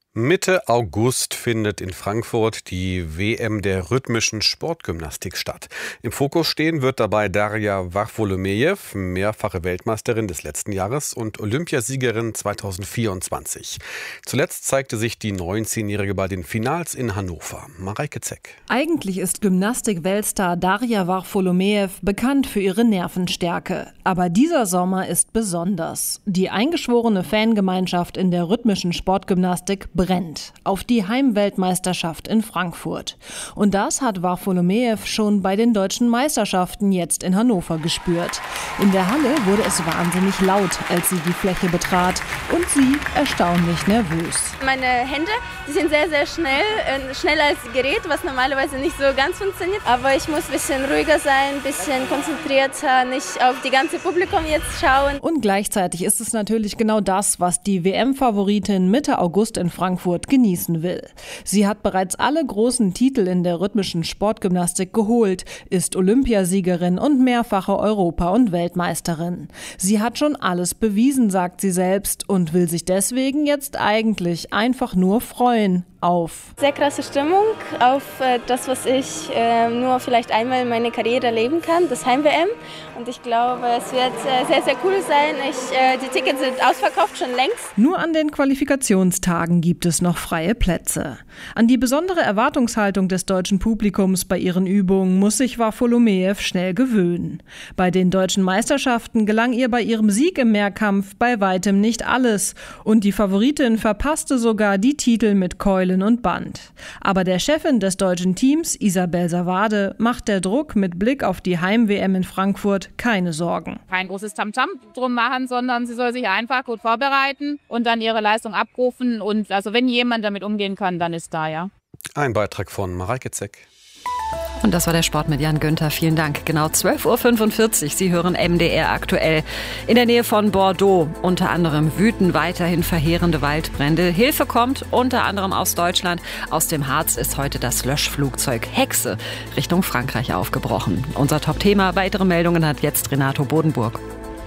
Mitte August findet in Frankfurt die W M der rhythmischen Sportgymnastik statt. Im Fokus stehen wird dabei Darja Varfolomejew, mehrfache Weltmeisterin des letzten Jahres und Olympiasiegerin zweitausendvierundzwanzig. Zuletzt zeigte sich die neunzehnjährige bei den Finals in Hannover. Mareike Zeck. Eigentlich ist Gymnastik-Weltstar Darja Varfolomejew bekannt für ihre Nervenstärke. Aber dieser Sommer ist besonders. Die eingeschworene Fangemeinschaft in der rhythmischen Sportgymnastik brennt auf die Heimweltmeisterschaft in Frankfurt. Und das hat Varfolomejew schon bei den deutschen Meisterschaften jetzt in Hannover gespürt. In der Halle wurde es wahnsinnig laut, als sie die Fläche betrat, und sie erstaunlich nervös. Meine Hände, die sind sehr, sehr schnell, äh, schneller als das Gerät, was normalerweise nicht so ganz funktioniert. Aber ich muss ein bisschen ruhiger sein, ein bisschen konzentrierter, nicht auf die ganze Publikum jetzt schauen. Und gleichzeitig ist es natürlich genau das, was die W M-Favoritin Mitte August in Frankfurt genießen will. Sie hat bereits alle großen Titel in der rhythmischen Sportgymnastik geholt, ist Olympiasiegerin und mehrfache Europa- und Weltmeisterin. Sie hat schon alles bewiesen, sagt sie selbst, und will sich deswegen jetzt eigentlich einfach nur freuen auf. Sehr krasse Stimmung auf äh, das, was ich äh, nur vielleicht einmal in meiner Karriere erleben kann, das Heim-W M. Und ich glaube, es wird äh, sehr, sehr cool sein. Ich, äh, die Tickets sind ausverkauft, schon längst. Nur an den Qualifikationstagen gibt es noch freie Plätze. An die besondere Erwartungshaltung des deutschen Publikums bei ihren Übungen muss sich Varfolomejew schnell gewöhnen. Bei den deutschen Meisterschaften gelang ihr bei ihrem Sieg im Mehrkampf bei weitem nicht alles. Und die Favoritin verpasste sogar die Titel mit Keulen und Band. Aber der Chefin des deutschen Teams, Isabel Savade, macht der Druck mit Blick auf die Heim-W M in Frankfurt keine Sorgen. Kein großes Tamtam drum machen, sondern sie soll sich einfach gut vorbereiten und dann ihre Leistung abrufen. Und also wenn jemand damit umgehen kann, dann ist da, ja. Ein Beitrag von Mareike Zeck. Und das war der Sport mit Jan Günther. Vielen Dank. Genau zwölf Uhr fünfundvierzig. Sie hören M D R aktuell. In der Nähe von Bordeaux unter anderem wüten weiterhin verheerende Waldbrände. Hilfe kommt unter anderem aus Deutschland. Aus dem Harz ist heute das Löschflugzeug Hexe Richtung Frankreich aufgebrochen. Unser Top-Thema. Weitere Meldungen hat jetzt Renato Bodenburg.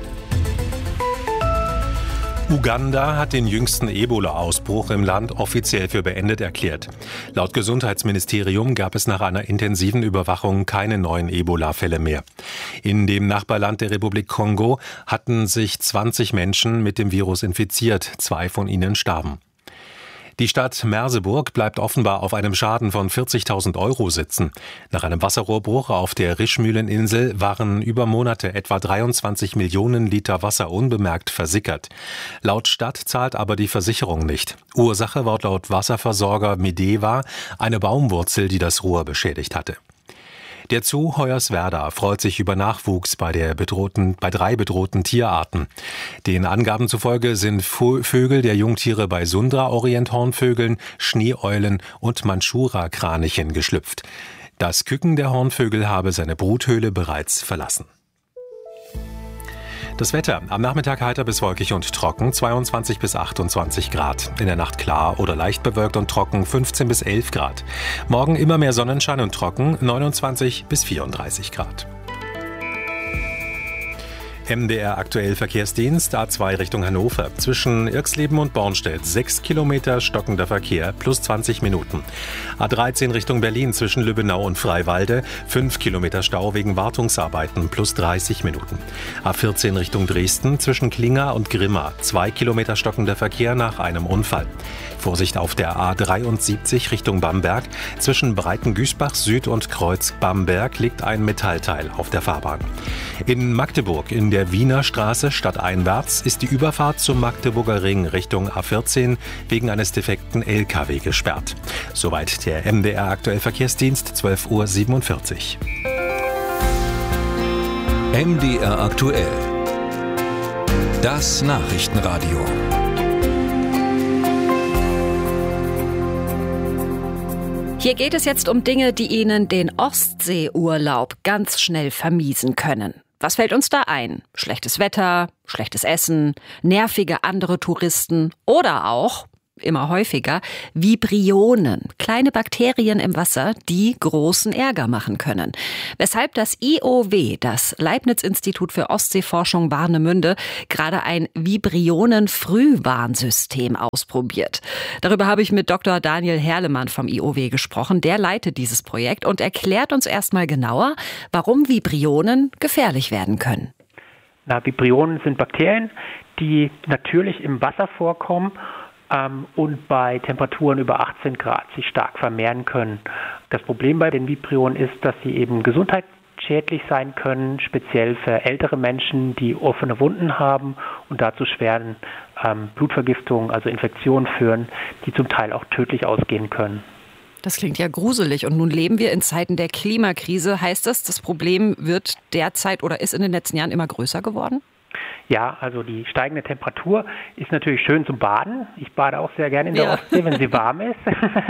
Uganda hat den jüngsten Ebola-Ausbruch im Land offiziell für beendet erklärt. Laut Gesundheitsministerium gab es nach einer intensiven Überwachung keine neuen Ebola-Fälle mehr. In dem Nachbarland der Republik Kongo hatten sich zwanzig Menschen mit dem Virus infiziert. Zwei von ihnen starben. Die Stadt Merseburg bleibt offenbar auf einem Schaden von vierzigtausend Euro sitzen. Nach einem Wasserrohrbruch auf der Rischmühleninsel waren über Monate etwa dreiundzwanzig Millionen Liter Wasser unbemerkt versickert. Laut Stadt zahlt aber die Versicherung nicht. Ursache war laut Wasserversorger Mideva eine Baumwurzel, die das Rohr beschädigt hatte. Der Zoo Hoyerswerda freut sich über Nachwuchs bei, der bedrohten, bei drei bedrohten Tierarten. Den Angaben zufolge sind Vögel der Jungtiere bei Sundra-Orienthornvögeln, Schneeeulen und Manschura-Kranichen geschlüpft. Das Küken der Hornvögel habe seine Bruthöhle bereits verlassen. Das Wetter. Am Nachmittag heiter bis wolkig und trocken, zweiundzwanzig bis achtundzwanzig Grad. In der Nacht klar oder leicht bewölkt und trocken, fünfzehn bis elf Grad. Morgen immer mehr Sonnenschein und trocken, neunundzwanzig bis vierunddreißig Grad. M D R aktuell Verkehrsdienst A zwei Richtung Hannover. Zwischen Irxleben und Bornstedt sechs Kilometer stockender Verkehr plus zwanzig Minuten. A dreizehn Richtung Berlin zwischen Lübbenau und Freiwalde fünf Kilometer Stau wegen Wartungsarbeiten plus dreißig Minuten. A vierzehn Richtung Dresden zwischen Klinga und Grimma zwei Kilometer stockender Verkehr nach einem Unfall. Vorsicht auf der A dreiundsiebzig Richtung Bamberg. Zwischen Breitengüßbach Süd und Kreuz Bamberg liegt ein Metallteil auf der Fahrbahn. In Magdeburg in der Wiener Straße stadteinwärts ist die Überfahrt zum Magdeburger Ring Richtung A vierzehn wegen eines defekten L K W gesperrt. Soweit der M D R aktuell Verkehrsdienst, zwölf Uhr siebenundvierzig. M D R aktuell. Das Nachrichtenradio. Hier geht es jetzt um Dinge, die Ihnen den Ostseeurlaub ganz schnell vermiesen können. Was fällt uns da ein? Schlechtes Wetter, schlechtes Essen, nervige andere Touristen oder auch, immer häufiger, Vibrionen, kleine Bakterien im Wasser, die großen Ärger machen können. Weshalb das I O W, das Leibniz-Institut für Ostseeforschung Warnemünde, gerade ein Vibrionen-Frühwarnsystem ausprobiert. Darüber habe ich mit Doktor Daniel Herlemann vom I O W gesprochen. Der leitet dieses Projekt und erklärt uns erstmal genauer, warum Vibrionen gefährlich werden können. Na, Vibrionen sind Bakterien, die natürlich im Wasser vorkommen und bei Temperaturen über achtzehn Grad sich stark vermehren können. Das Problem bei den Vibrionen ist, dass sie eben gesundheitsschädlich sein können, speziell für ältere Menschen, die offene Wunden haben und dazu schweren ähm, Blutvergiftungen, also Infektionen führen, die zum Teil auch tödlich ausgehen können. Das klingt ja gruselig. Und nun leben wir in Zeiten der Klimakrise. Heißt das, das Problem wird derzeit oder ist in den letzten Jahren immer größer geworden? Ja, also die steigende Temperatur ist natürlich schön zum Baden. Ich bade auch sehr gerne in der ja. Ostsee, wenn sie warm ist.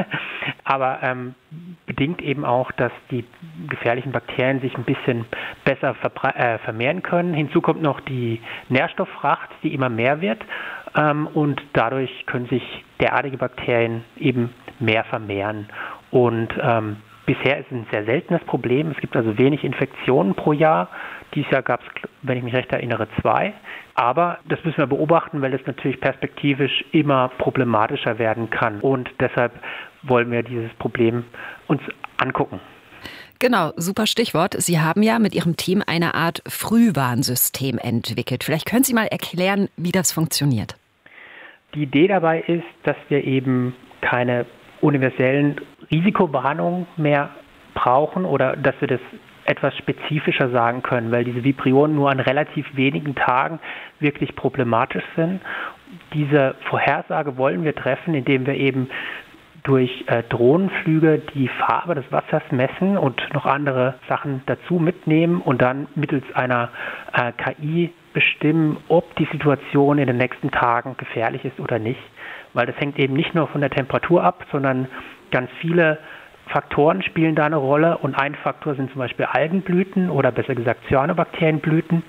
Aber ähm, bedingt eben auch, dass die gefährlichen Bakterien sich ein bisschen besser äh, vermehren können. Hinzu kommt noch die Nährstofffracht, die immer mehr wird. Ähm, und dadurch können sich derartige Bakterien eben mehr vermehren. Und ähm, bisher ist es ein sehr seltenes Problem. Es gibt also wenig Infektionen pro Jahr. Dieses Jahr gab es, wenn ich mich recht erinnere, zwei. Aber das müssen wir beobachten, weil es natürlich perspektivisch immer problematischer werden kann. Und deshalb wollen wir dieses Problem uns angucken. Genau, super Stichwort. Sie haben ja mit Ihrem Team eine Art Frühwarnsystem entwickelt. Vielleicht können Sie mal erklären, wie das funktioniert. Die Idee dabei ist, dass wir eben keine universellen Risikowarnungen mehr brauchen oder dass wir das etwas spezifischer sagen können, weil diese Vibrionen nur an relativ wenigen Tagen wirklich problematisch sind. Diese Vorhersage wollen wir treffen, indem wir eben durch äh, Drohnenflüge die Farbe des Wassers messen und noch andere Sachen dazu mitnehmen und dann mittels einer äh, K I bestimmen, ob die Situation in den nächsten Tagen gefährlich ist oder nicht. Weil das hängt eben nicht nur von der Temperatur ab, sondern ganz viele Faktoren spielen da eine Rolle und ein Faktor sind zum Beispiel Algenblüten oder besser gesagt Cyanobakterienblüten,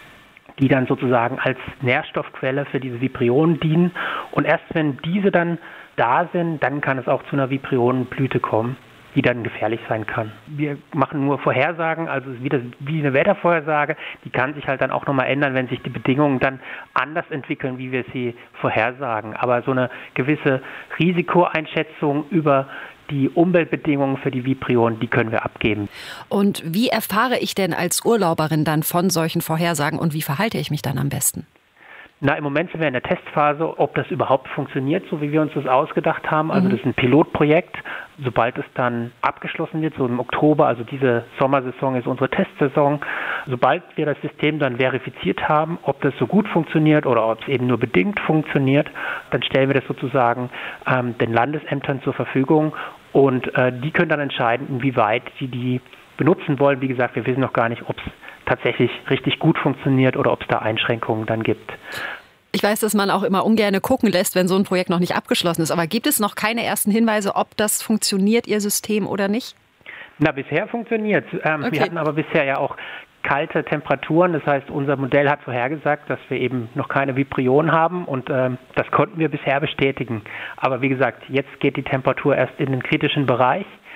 die dann sozusagen als Nährstoffquelle für diese Vibrionen dienen. Und erst wenn diese dann da sind, dann kann es auch zu einer Vibrionenblüte kommen, die dann gefährlich sein kann. Wir machen nur Vorhersagen, also wie, das, wie eine Wettervorhersage, die kann sich halt dann auch nochmal ändern, wenn sich die Bedingungen dann anders entwickeln, wie wir sie vorhersagen. Aber so eine gewisse Risikoeinschätzung über die Umweltbedingungen für die Vibrionen, die können wir abgeben. Und wie erfahre ich denn als Urlauberin dann von solchen Vorhersagen und wie verhalte ich mich dann am besten? Na, im Moment sind wir in der Testphase, ob das überhaupt funktioniert, so wie wir uns das ausgedacht haben. Also das ist ein Pilotprojekt. Sobald es dann abgeschlossen wird, so im Oktober, also diese Sommersaison ist unsere Testsaison, sobald wir das System dann verifiziert haben, ob das so gut funktioniert oder ob es eben nur bedingt funktioniert, dann stellen wir das sozusagen ähm, den Landesämtern zur Verfügung und äh, die können dann entscheiden, inwieweit sie die benutzen wollen. Wie gesagt, wir wissen noch gar nicht, ob es tatsächlich richtig gut funktioniert oder ob es da Einschränkungen dann gibt. Ich weiß, dass man auch immer ungern gucken lässt, wenn so ein Projekt noch nicht abgeschlossen ist. Aber gibt es noch keine ersten Hinweise, ob das funktioniert, Ihr System oder nicht? Na, bisher funktioniert es. Ähm, okay. Wir hatten aber bisher ja auch kalte Temperaturen. Das heißt, unser Modell hat vorhergesagt, dass wir eben noch keine Vibrionen haben und ähm, das konnten wir bisher bestätigen. Aber wie gesagt, jetzt geht die Temperatur erst in den kritischen Bereich.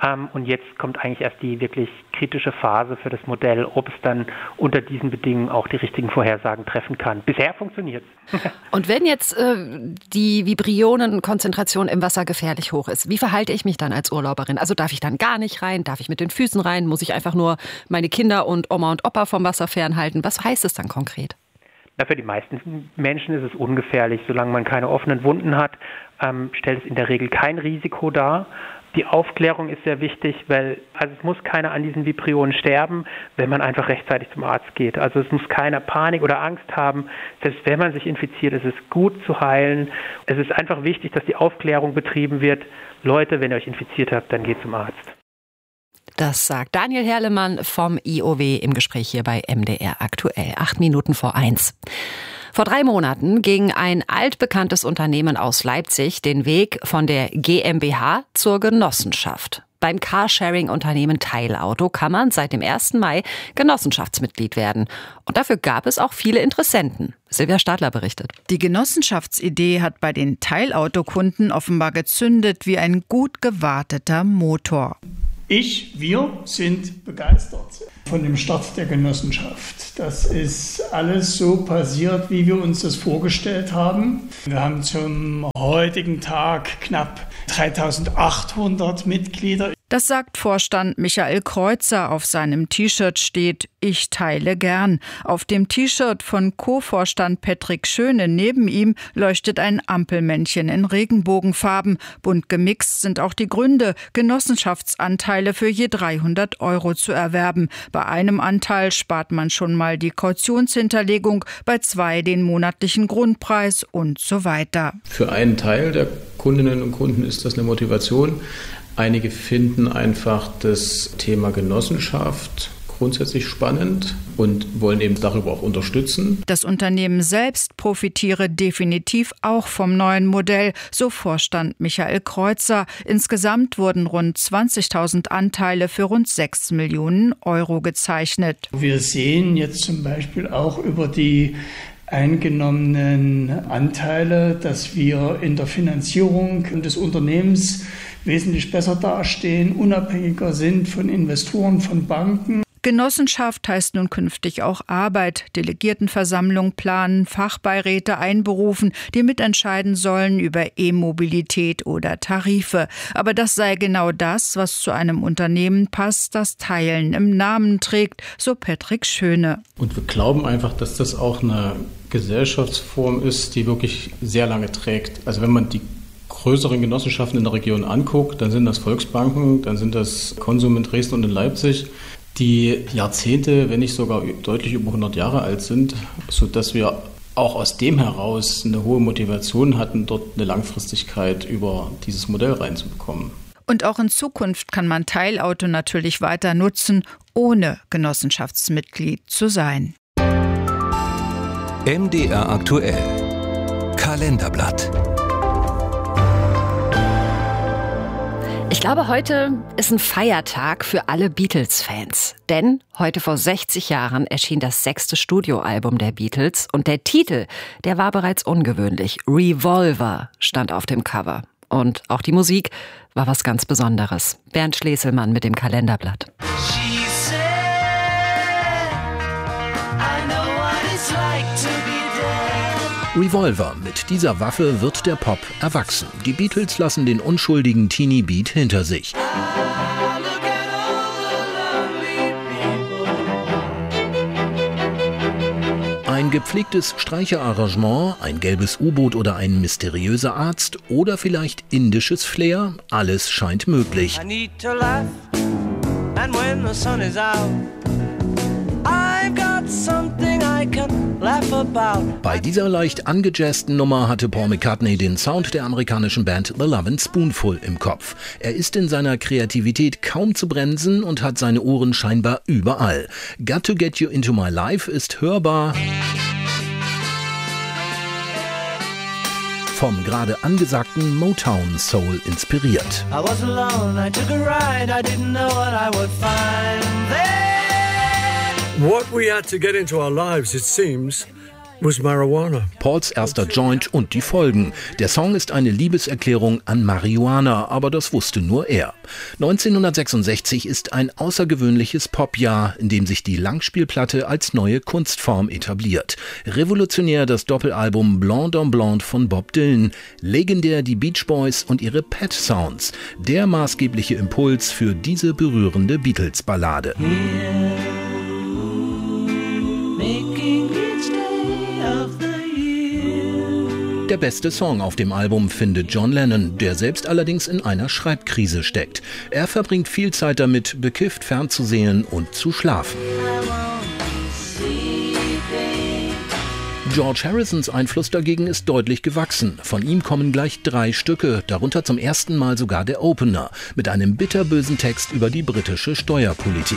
Ähm, und jetzt kommt eigentlich erst die wirklich kritische Phase für das Modell, ob es dann unter diesen Bedingungen auch die richtigen Vorhersagen treffen kann. Bisher funktioniert es. Und wenn jetzt äh, die Vibrionenkonzentration im Wasser gefährlich hoch ist, wie verhalte ich mich dann als Urlauberin? Also darf ich dann gar nicht rein? Darf ich mit den Füßen rein? Muss ich einfach nur meine Kinder und Oma und Opa vom Wasser fernhalten? Was heißt es dann konkret? Na, für die meisten Menschen ist es ungefährlich. Solange man keine offenen Wunden hat, ähm, stellt es in der Regel kein Risiko dar. Die Aufklärung ist sehr wichtig, weil also es muss keiner an diesen Vibrionen sterben, wenn man einfach rechtzeitig zum Arzt geht. Also es muss keiner Panik oder Angst haben. Selbst wenn man sich infiziert, ist es gut zu heilen. Es ist einfach wichtig, dass die Aufklärung betrieben wird. Leute, wenn ihr euch infiziert habt, dann geht zum Arzt. Das sagt Daniel Herlemann vom I O W im Gespräch hier bei M D R aktuell. Acht Minuten vor eins. Vor drei Monaten ging ein altbekanntes Unternehmen aus Leipzig den Weg von der GmbH zur Genossenschaft. Beim Carsharing-Unternehmen Teilauto kann man seit dem ersten Mai Genossenschaftsmitglied werden. Und dafür gab es auch viele Interessenten. Silvia Stadler berichtet. Die Genossenschaftsidee hat bei den Teilautokunden offenbar gezündet wie ein gut gewarteter Motor. Ich, wir sind begeistert von dem Start der Genossenschaft. Das ist alles so passiert, wie wir uns das vorgestellt haben. Wir haben zum heutigen Tag knapp dreitausendachthundert Mitglieder. Das sagt Vorstand Michael Kreuzer. Auf seinem T-Shirt steht „Ich teile gern". Auf dem T-Shirt von Co-Vorstand Patrick Schöne neben ihm leuchtet ein Ampelmännchen in Regenbogenfarben. Bunt gemixt sind auch die Gründe, Genossenschaftsanteile für je dreihundert Euro zu erwerben. Bei einem Anteil spart man schon mal die Kautionshinterlegung, bei zwei den monatlichen Grundpreis und so weiter. Für einen Teil der Kundinnen und Kunden ist das eine Motivation. Einige finden einfach das Thema Genossenschaft grundsätzlich spannend und wollen eben darüber auch unterstützen. Das Unternehmen selbst profitiere definitiv auch vom neuen Modell, so Vorstand Michael Kreuzer. Insgesamt wurden rund zwanzigtausend Anteile für rund sechs Millionen Euro gezeichnet. Wir sehen jetzt zum Beispiel auch über die eingenommenen Anteile, dass wir in der Finanzierung des Unternehmens wesentlich besser dastehen, unabhängiger sind von Investoren, von Banken. Genossenschaft heißt nun künftig auch Arbeit, Delegiertenversammlung planen, Fachbeiräte einberufen, die mitentscheiden sollen über E-Mobilität oder Tarife. Aber das sei genau das, was zu einem Unternehmen passt, das Teilen im Namen trägt, so Patrick Schöne. Und wir glauben einfach, dass das auch eine Gesellschaftsform ist, die wirklich sehr lange trägt. Also wenn man die größeren Genossenschaften in der Region anguckt, dann sind das Volksbanken, dann sind das Konsum in Dresden und in Leipzig, die Jahrzehnte, wenn nicht sogar deutlich über hundert Jahre alt sind, sodass wir auch aus dem heraus eine hohe Motivation hatten, dort eine Langfristigkeit über dieses Modell reinzubekommen. Und auch in Zukunft kann man Teilauto natürlich weiter nutzen, ohne Genossenschaftsmitglied zu sein. M D R aktuell. Kalenderblatt. Ich glaube, heute ist ein Feiertag für alle Beatles-Fans. Denn heute vor sechzig Jahren erschien das sechste Studioalbum der Beatles. Und der Titel, der war bereits ungewöhnlich. Revolver stand auf dem Cover. Und auch die Musik war was ganz Besonderes. Bernd Schleselmann mit dem Kalenderblatt. Revolver. Mit dieser Waffe wird der Pop erwachsen. Die Beatles lassen den unschuldigen Teenie-Beat hinter sich. Ein gepflegtes Streicherarrangement, ein gelbes U-Boot oder ein mysteriöser Arzt oder vielleicht indisches Flair, alles scheint möglich. I need to laugh, and when the sun is out, I've got something I can laugh about. Bei dieser leicht angejazzten Nummer hatte Paul McCartney den Sound der amerikanischen Band The Lovin' Spoonful im Kopf. Er ist in seiner Kreativität kaum zu bremsen und hat seine Ohren scheinbar überall. Got to Get You Into My Life ist hörbar vom gerade angesagten Motown Soul inspiriert. I was alone, I took a ride, I didn't know what I would find there. What we had to get into our lives, it seems, was marijuana. Pauls erster Joint und die Folgen. Der Song ist eine Liebeserklärung an Marihuana, aber das wusste nur er. neunzehnhundertsechsundsechzig ist ein außergewöhnliches Popjahr, in dem sich die Langspielplatte als neue Kunstform etabliert. Revolutionär das Doppelalbum Blonde on Blonde von Bob Dylan. Legendär die Beach Boys und ihre Pet Sounds. Der maßgebliche Impuls für diese berührende Beatles-Ballade. Der beste Song auf dem Album findet John Lennon, der selbst allerdings in einer Schreibkrise steckt. Er verbringt viel Zeit damit, bekifft fernzusehen und zu schlafen. George Harrisons Einfluss dagegen ist deutlich gewachsen. Von ihm kommen gleich drei Stücke, darunter zum ersten Mal sogar der Opener, mit einem bitterbösen Text über die britische Steuerpolitik.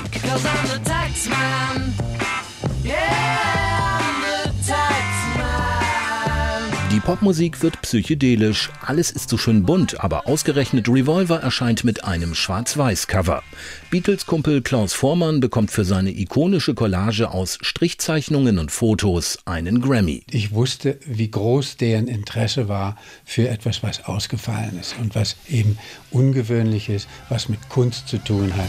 Die Popmusik wird psychedelisch, alles ist so schön bunt, aber ausgerechnet Revolver erscheint mit einem Schwarz-Weiß-Cover. Beatles-Kumpel Klaus Voormann bekommt für seine ikonische Collage aus Strichzeichnungen und Fotos einen Grammy. Ich wusste, wie groß deren Interesse war für etwas, was ausgefallen ist und was eben ungewöhnlich ist, was mit Kunst zu tun hat.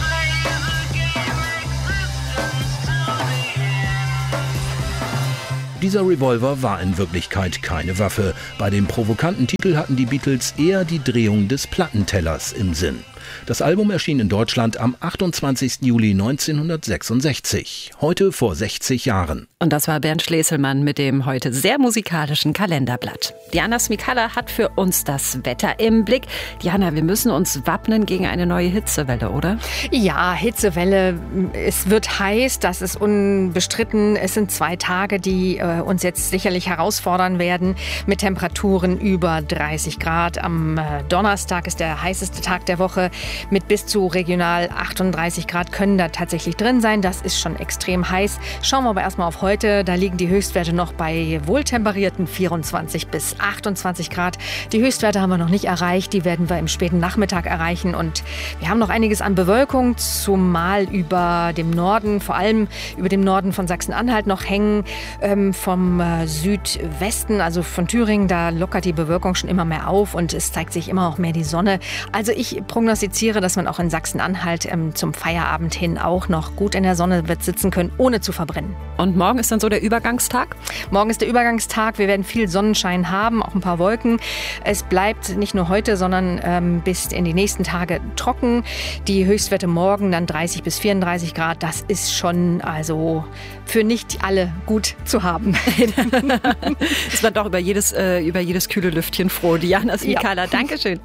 Dieser Revolver war in Wirklichkeit keine Waffe. Bei dem provokanten Titel hatten die Beatles eher die Drehung des Plattentellers im Sinn. Das Album erschien in Deutschland am achtundzwanzigsten Juli neunzehnhundertsechsundsechzig, heute vor sechzig Jahren. Und das war Bernd Schleselmann mit dem heute sehr musikalischen Kalenderblatt. Diana Smikala hat für uns das Wetter im Blick. Diana, wir müssen uns wappnen gegen eine neue Hitzewelle, oder? Ja, Hitzewelle. Es wird heiß, das ist unbestritten. Es sind zwei Tage, die äh, uns jetzt sicherlich herausfordern werden mit Temperaturen über dreißig Grad. Am äh, Donnerstag ist der heißeste Tag der Woche. Mit bis zu regional achtunddreißig Grad können da tatsächlich drin sein. Das ist schon extrem heiß. Schauen wir aber erstmal auf heute. Da liegen die Höchstwerte noch bei wohltemperierten vierundzwanzig bis achtundzwanzig Grad. Die Höchstwerte haben wir noch nicht erreicht. Die werden wir im späten Nachmittag erreichen. Und wir haben noch einiges an Bewölkung, zumal über dem Norden, vor allem über dem Norden von Sachsen-Anhalt noch hängen. Ähm, vom äh, Südwesten, also von Thüringen, da lockert die Bewölkung schon immer mehr auf und es zeigt sich immer auch mehr die Sonne. Also ich prognostiziere, dass man auch in Sachsen-Anhalt ähm, zum Feierabend hin auch noch gut in der Sonne wird sitzen können, ohne zu verbrennen. Und morgen ist dann so der Übergangstag? Morgen ist der Übergangstag. Wir werden viel Sonnenschein haben, auch ein paar Wolken. Es bleibt nicht nur heute, sondern ähm, bis in die nächsten Tage trocken. Die Höchstwerte morgen dann dreißig bis vierunddreißig Grad. Das ist schon also für nicht alle gut zu haben. Ist man doch über jedes, äh, über jedes kühle Lüftchen froh. Diana Smikala, ja. Dankeschön.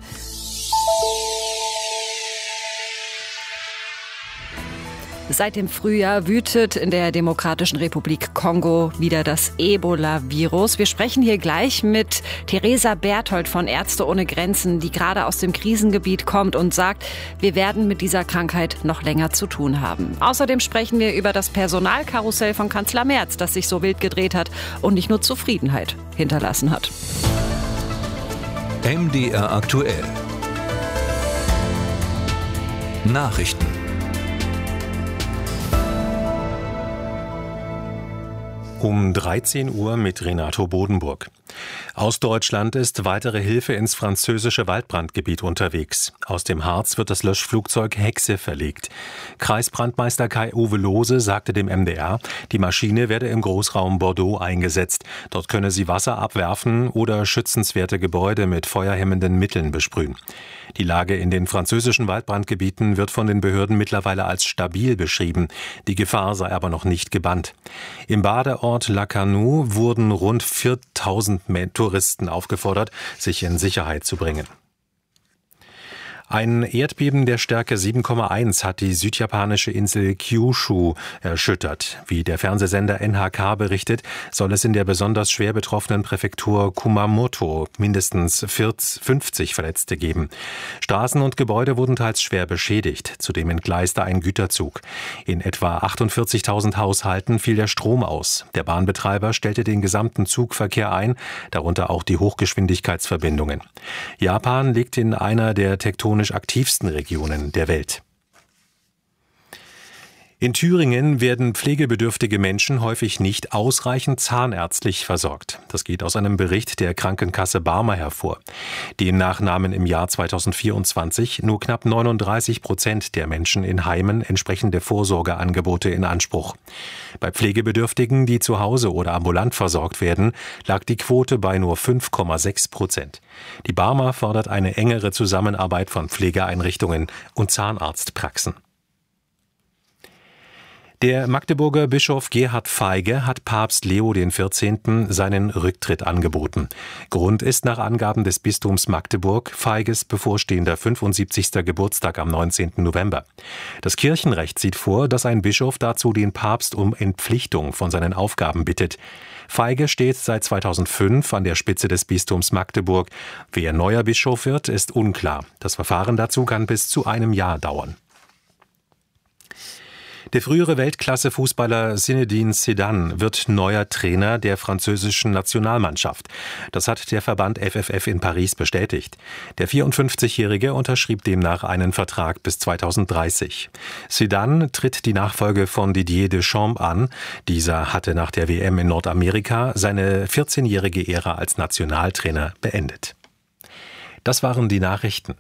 Seit dem Frühjahr wütet in der Demokratischen Republik Kongo wieder das Ebola-Virus. Wir sprechen hier gleich mit Theresa Berthold von Ärzte ohne Grenzen, die gerade aus dem Krisengebiet kommt und sagt, wir werden mit dieser Krankheit noch länger zu tun haben. Außerdem sprechen wir über das Personalkarussell von Kanzler Merz, das sich so wild gedreht hat und nicht nur Zufriedenheit hinterlassen hat. M D R aktuell. Nachrichten. Um dreizehn Uhr mit Renato Bodenburg. Aus Deutschland ist weitere Hilfe ins französische Waldbrandgebiet unterwegs. Aus dem Harz wird das Löschflugzeug Hexe verlegt. Kreisbrandmeister Kai-Uwe Lohse sagte dem M D R, die Maschine werde im Großraum Bordeaux eingesetzt. Dort könne sie Wasser abwerfen oder schützenswerte Gebäude mit feuerhemmenden Mitteln besprühen. Die Lage in den französischen Waldbrandgebieten wird von den Behörden mittlerweile als stabil beschrieben. Die Gefahr sei aber noch nicht gebannt. Im Badeort Lacanau wurden rund viertausend Touristen aufgefordert, sich in Sicherheit zu bringen. Ein Erdbeben der Stärke sieben Komma eins hat die südjapanische Insel Kyushu erschüttert. Wie der Fernsehsender N H K berichtet, soll es in der besonders schwer betroffenen Präfektur Kumamoto mindestens fünfzig Verletzte geben. Straßen und Gebäude wurden teils schwer beschädigt. Zudem entgleiste ein Güterzug. In etwa achtundvierzigtausend Haushalten fiel der Strom aus. Der Bahnbetreiber stellte den gesamten Zugverkehr ein, darunter auch die Hochgeschwindigkeitsverbindungen. Japan liegt in einer der tektonisch aktivsten Regionen der Welt. In Thüringen werden pflegebedürftige Menschen häufig nicht ausreichend zahnärztlich versorgt. Das geht aus einem Bericht der Krankenkasse Barmer hervor. Demnach nahmen im Jahr zweitausendvierundzwanzig nur knapp neununddreißig Prozent der Menschen in Heimen entsprechende Vorsorgeangebote in Anspruch. Bei Pflegebedürftigen, die zu Hause oder ambulant versorgt werden, lag die Quote bei nur fünf Komma sechs Prozent. Die Barmer fordert eine engere Zusammenarbeit von Pflegeeinrichtungen und Zahnarztpraxen. Der Magdeburger Bischof Gerhard Feige hat Papst Leo der vierzehnte. Seinen Rücktritt angeboten. Grund ist nach Angaben des Bistums Magdeburg Feiges bevorstehender fünfundsiebzigster Geburtstag am neunzehnten November. Das Kirchenrecht sieht vor, dass ein Bischof dazu den Papst um Entpflichtung von seinen Aufgaben bittet. Feige steht seit zweitausendfünf an der Spitze des Bistums Magdeburg. Wer neuer Bischof wird, ist unklar. Das Verfahren dazu kann bis zu einem Jahr dauern. Der frühere Weltklasse-Fußballer Zinedine Zidane wird neuer Trainer der französischen Nationalmannschaft. Das hat der Verband F F F in Paris bestätigt. Der vierundfünfzigjährige unterschrieb demnach einen Vertrag bis zweitausenddreißig. Zidane tritt die Nachfolge von Didier Deschamps an. Dieser hatte nach der W M in Nordamerika seine vierzehnjährige Ära als Nationaltrainer beendet. Das waren die Nachrichten.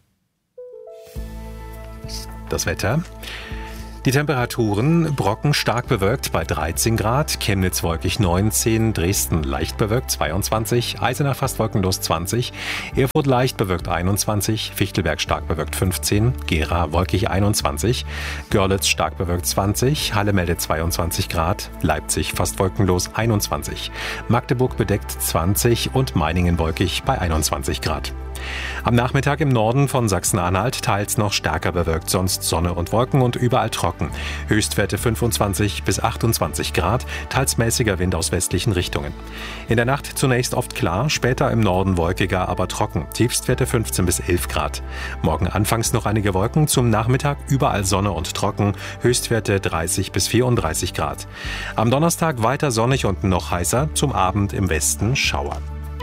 Das Wetter. Die Temperaturen: Brocken stark bewölkt bei dreizehn Grad, Chemnitz wolkig neunzehn, Dresden leicht bewölkt zweiundzwanzig, Eisenach fast wolkenlos zwanzig, Erfurt leicht bewölkt einundzwanzig, Fichtelberg stark bewölkt fünfzehn, Gera wolkig einundzwanzig, Görlitz stark bewölkt zwanzig, Halle meldet zweiundzwanzig Grad, Leipzig fast wolkenlos einundzwanzig, Magdeburg bedeckt zwanzig und Meiningen wolkig bei einundzwanzig Grad. Am Nachmittag im Norden von Sachsen-Anhalt teils noch stärker bewölkt, sonst Sonne und Wolken und überall trocken. Höchstwerte fünfundzwanzig bis achtundzwanzig Grad, teils mäßiger Wind aus westlichen Richtungen. In der Nacht zunächst oft klar, später im Norden wolkiger, aber trocken. Tiefstwerte fünfzehn bis elf Grad. Morgen anfangs noch einige Wolken, zum Nachmittag überall Sonne und trocken. Höchstwerte dreißig bis vierunddreißig Grad. Am Donnerstag weiter sonnig und noch heißer, zum Abend im Westen Schauer.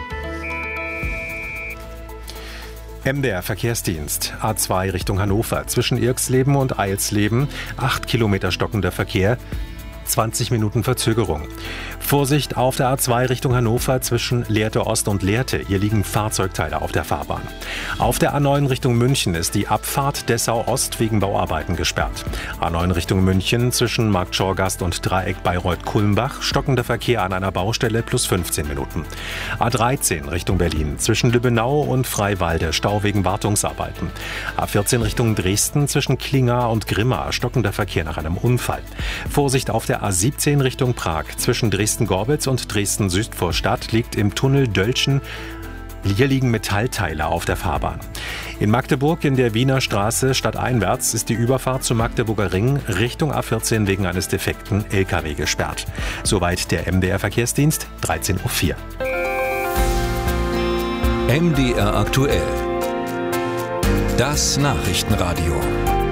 M D R Verkehrsdienst. A zwei Richtung Hannover. Zwischen Irxleben und Eilsleben. acht Kilometer stockender Verkehr. zwanzig Minuten Verzögerung. Vorsicht auf der A zwei Richtung Hannover zwischen Lehrte Ost und Lehrte. Hier liegen Fahrzeugteile auf der Fahrbahn. Auf der A neun Richtung München ist die Abfahrt Dessau Ost wegen Bauarbeiten gesperrt. A neun Richtung München zwischen Marktschorgast und Dreieck Bayreuth-Kulmbach. Stockender Verkehr an einer Baustelle plus fünfzehn Minuten. A dreizehn Richtung Berlin zwischen Lübbenau und Freiwalde. Stau wegen Wartungsarbeiten. A vierzehn Richtung Dresden zwischen Klinga und Grimma. Stockender Verkehr nach einem Unfall. Vorsicht auf der A siebzehn Richtung Prag zwischen Dresden-Gorbitz und Dresden-Südvorstadt liegt im Tunnel Dölchen. Hier liegen Metallteile auf der Fahrbahn. In Magdeburg in der Wiener Straße stadteinwärts ist die Überfahrt zum Magdeburger Ring Richtung A vierzehn wegen eines defekten L K W gesperrt. Soweit der M D R Verkehrsdienst, dreizehn Uhr vier. M D R aktuell. Das Nachrichtenradio.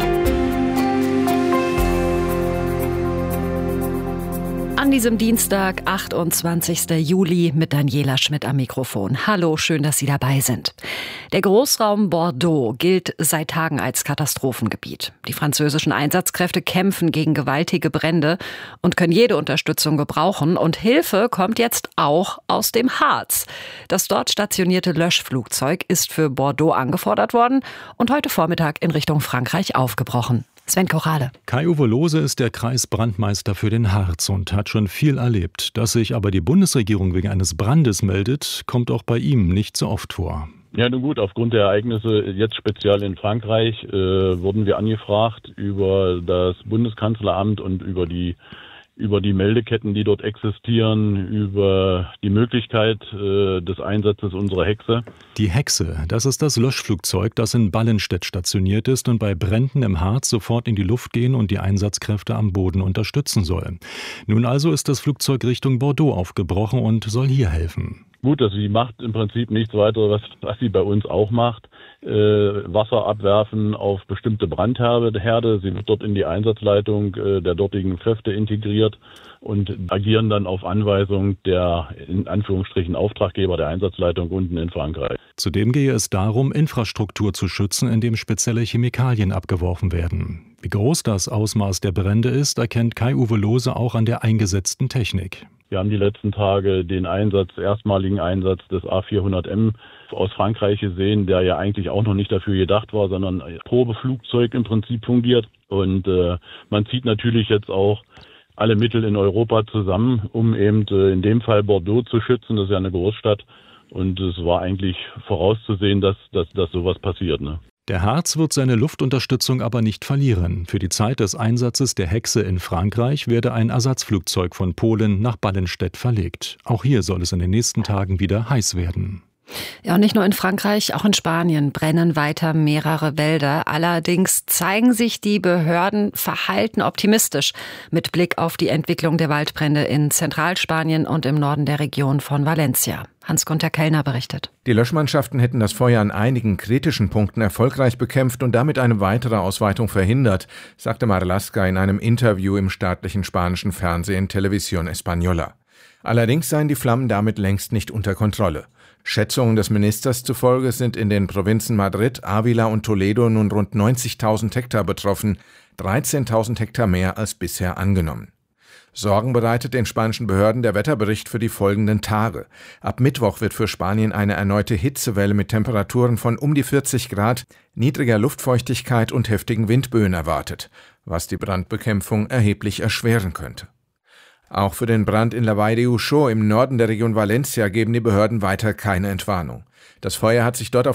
An diesem Dienstag, achtundzwanzigsten Juli, mit Daniela Schmidt am Mikrofon. Hallo, schön, dass Sie dabei sind. Der Großraum Bordeaux gilt seit Tagen als Katastrophengebiet. Die französischen Einsatzkräfte kämpfen gegen gewaltige Brände und können jede Unterstützung gebrauchen. Und Hilfe kommt jetzt auch aus dem Harz. Das dort stationierte Löschflugzeug ist für Bordeaux angefordert worden und heute Vormittag in Richtung Frankreich aufgebrochen. Sven Korale. Kai-Uwe Lohse ist der Kreisbrandmeister für den Harz und hat schon viel erlebt. Dass sich aber die Bundesregierung wegen eines Brandes meldet, kommt auch bei ihm nicht so oft vor. Ja, nun gut, aufgrund der Ereignisse jetzt speziell in Frankreich äh, wurden wir angefragt über das Bundeskanzleramt und über die über die Meldeketten, die dort existieren, über die Möglichkeit äh, des Einsatzes unserer Hexe. Die Hexe, das ist das Löschflugzeug, das in Ballenstedt stationiert ist und bei Bränden im Harz sofort in die Luft gehen und die Einsatzkräfte am Boden unterstützen soll. Nun also ist das Flugzeug Richtung Bordeaux aufgebrochen und soll hier helfen. Gut, also sie macht im Prinzip nichts weiter, was, was sie bei uns auch macht. Äh, Wasser abwerfen auf bestimmte Brandherde. Sie wird dort in die Einsatzleitung äh, der dortigen Kräfte integriert und agieren dann auf Anweisung der, in Anführungsstrichen, Auftraggeber der Einsatzleitung unten in Frankreich. Zudem gehe es darum, Infrastruktur zu schützen, indem spezielle Chemikalien abgeworfen werden. Wie groß das Ausmaß der Brände ist, erkennt Kai-Uwe Lohse auch an der eingesetzten Technik. Wir haben die letzten Tage den Einsatz, erstmaligen Einsatz des A vierhundert M aus Frankreich gesehen, der ja eigentlich auch noch nicht dafür gedacht war, sondern als Probeflugzeug im Prinzip fungiert. Und äh, man zieht natürlich jetzt auch alle Mittel in Europa zusammen, um eben äh, in dem Fall Bordeaux zu schützen. Das ist ja eine Großstadt. Und es war eigentlich vorauszusehen, dass, dass, dass sowas passiert, ne? Der Harz wird seine Luftunterstützung aber nicht verlieren. Für die Zeit des Einsatzes der Hexe in Frankreich werde ein Ersatzflugzeug von Polen nach Ballenstedt verlegt. Auch hier soll es in den nächsten Tagen wieder heiß werden. Ja, und nicht nur in Frankreich, auch in Spanien brennen weiter mehrere Wälder. Allerdings zeigen sich die Behörden verhalten optimistisch mit Blick auf die Entwicklung der Waldbrände in Zentralspanien und im Norden der Region von Valencia. Hans-Gunter Kellner berichtet. Die Löschmannschaften hätten das Feuer an einigen kritischen Punkten erfolgreich bekämpft und damit eine weitere Ausweitung verhindert, sagte Marlaska in einem Interview im staatlichen spanischen Fernsehen Televisión Española. Allerdings seien die Flammen damit längst nicht unter Kontrolle. Schätzungen des Ministers zufolge sind in den Provinzen Madrid, Ávila und Toledo nun rund neunzigtausend Hektar betroffen, dreizehntausend Hektar mehr als bisher angenommen. Sorgen bereitet den spanischen Behörden der Wetterbericht für die folgenden Tage. Ab Mittwoch wird für Spanien eine erneute Hitzewelle mit Temperaturen von um die vierzig Grad, niedriger Luftfeuchtigkeit und heftigen Windböen erwartet, was die Brandbekämpfung erheblich erschweren könnte. Auch für den Brand in La Vall de Uxó im Norden der Region Valencia geben die Behörden weiter keine Entwarnung. Das Feuer hat sich dort auf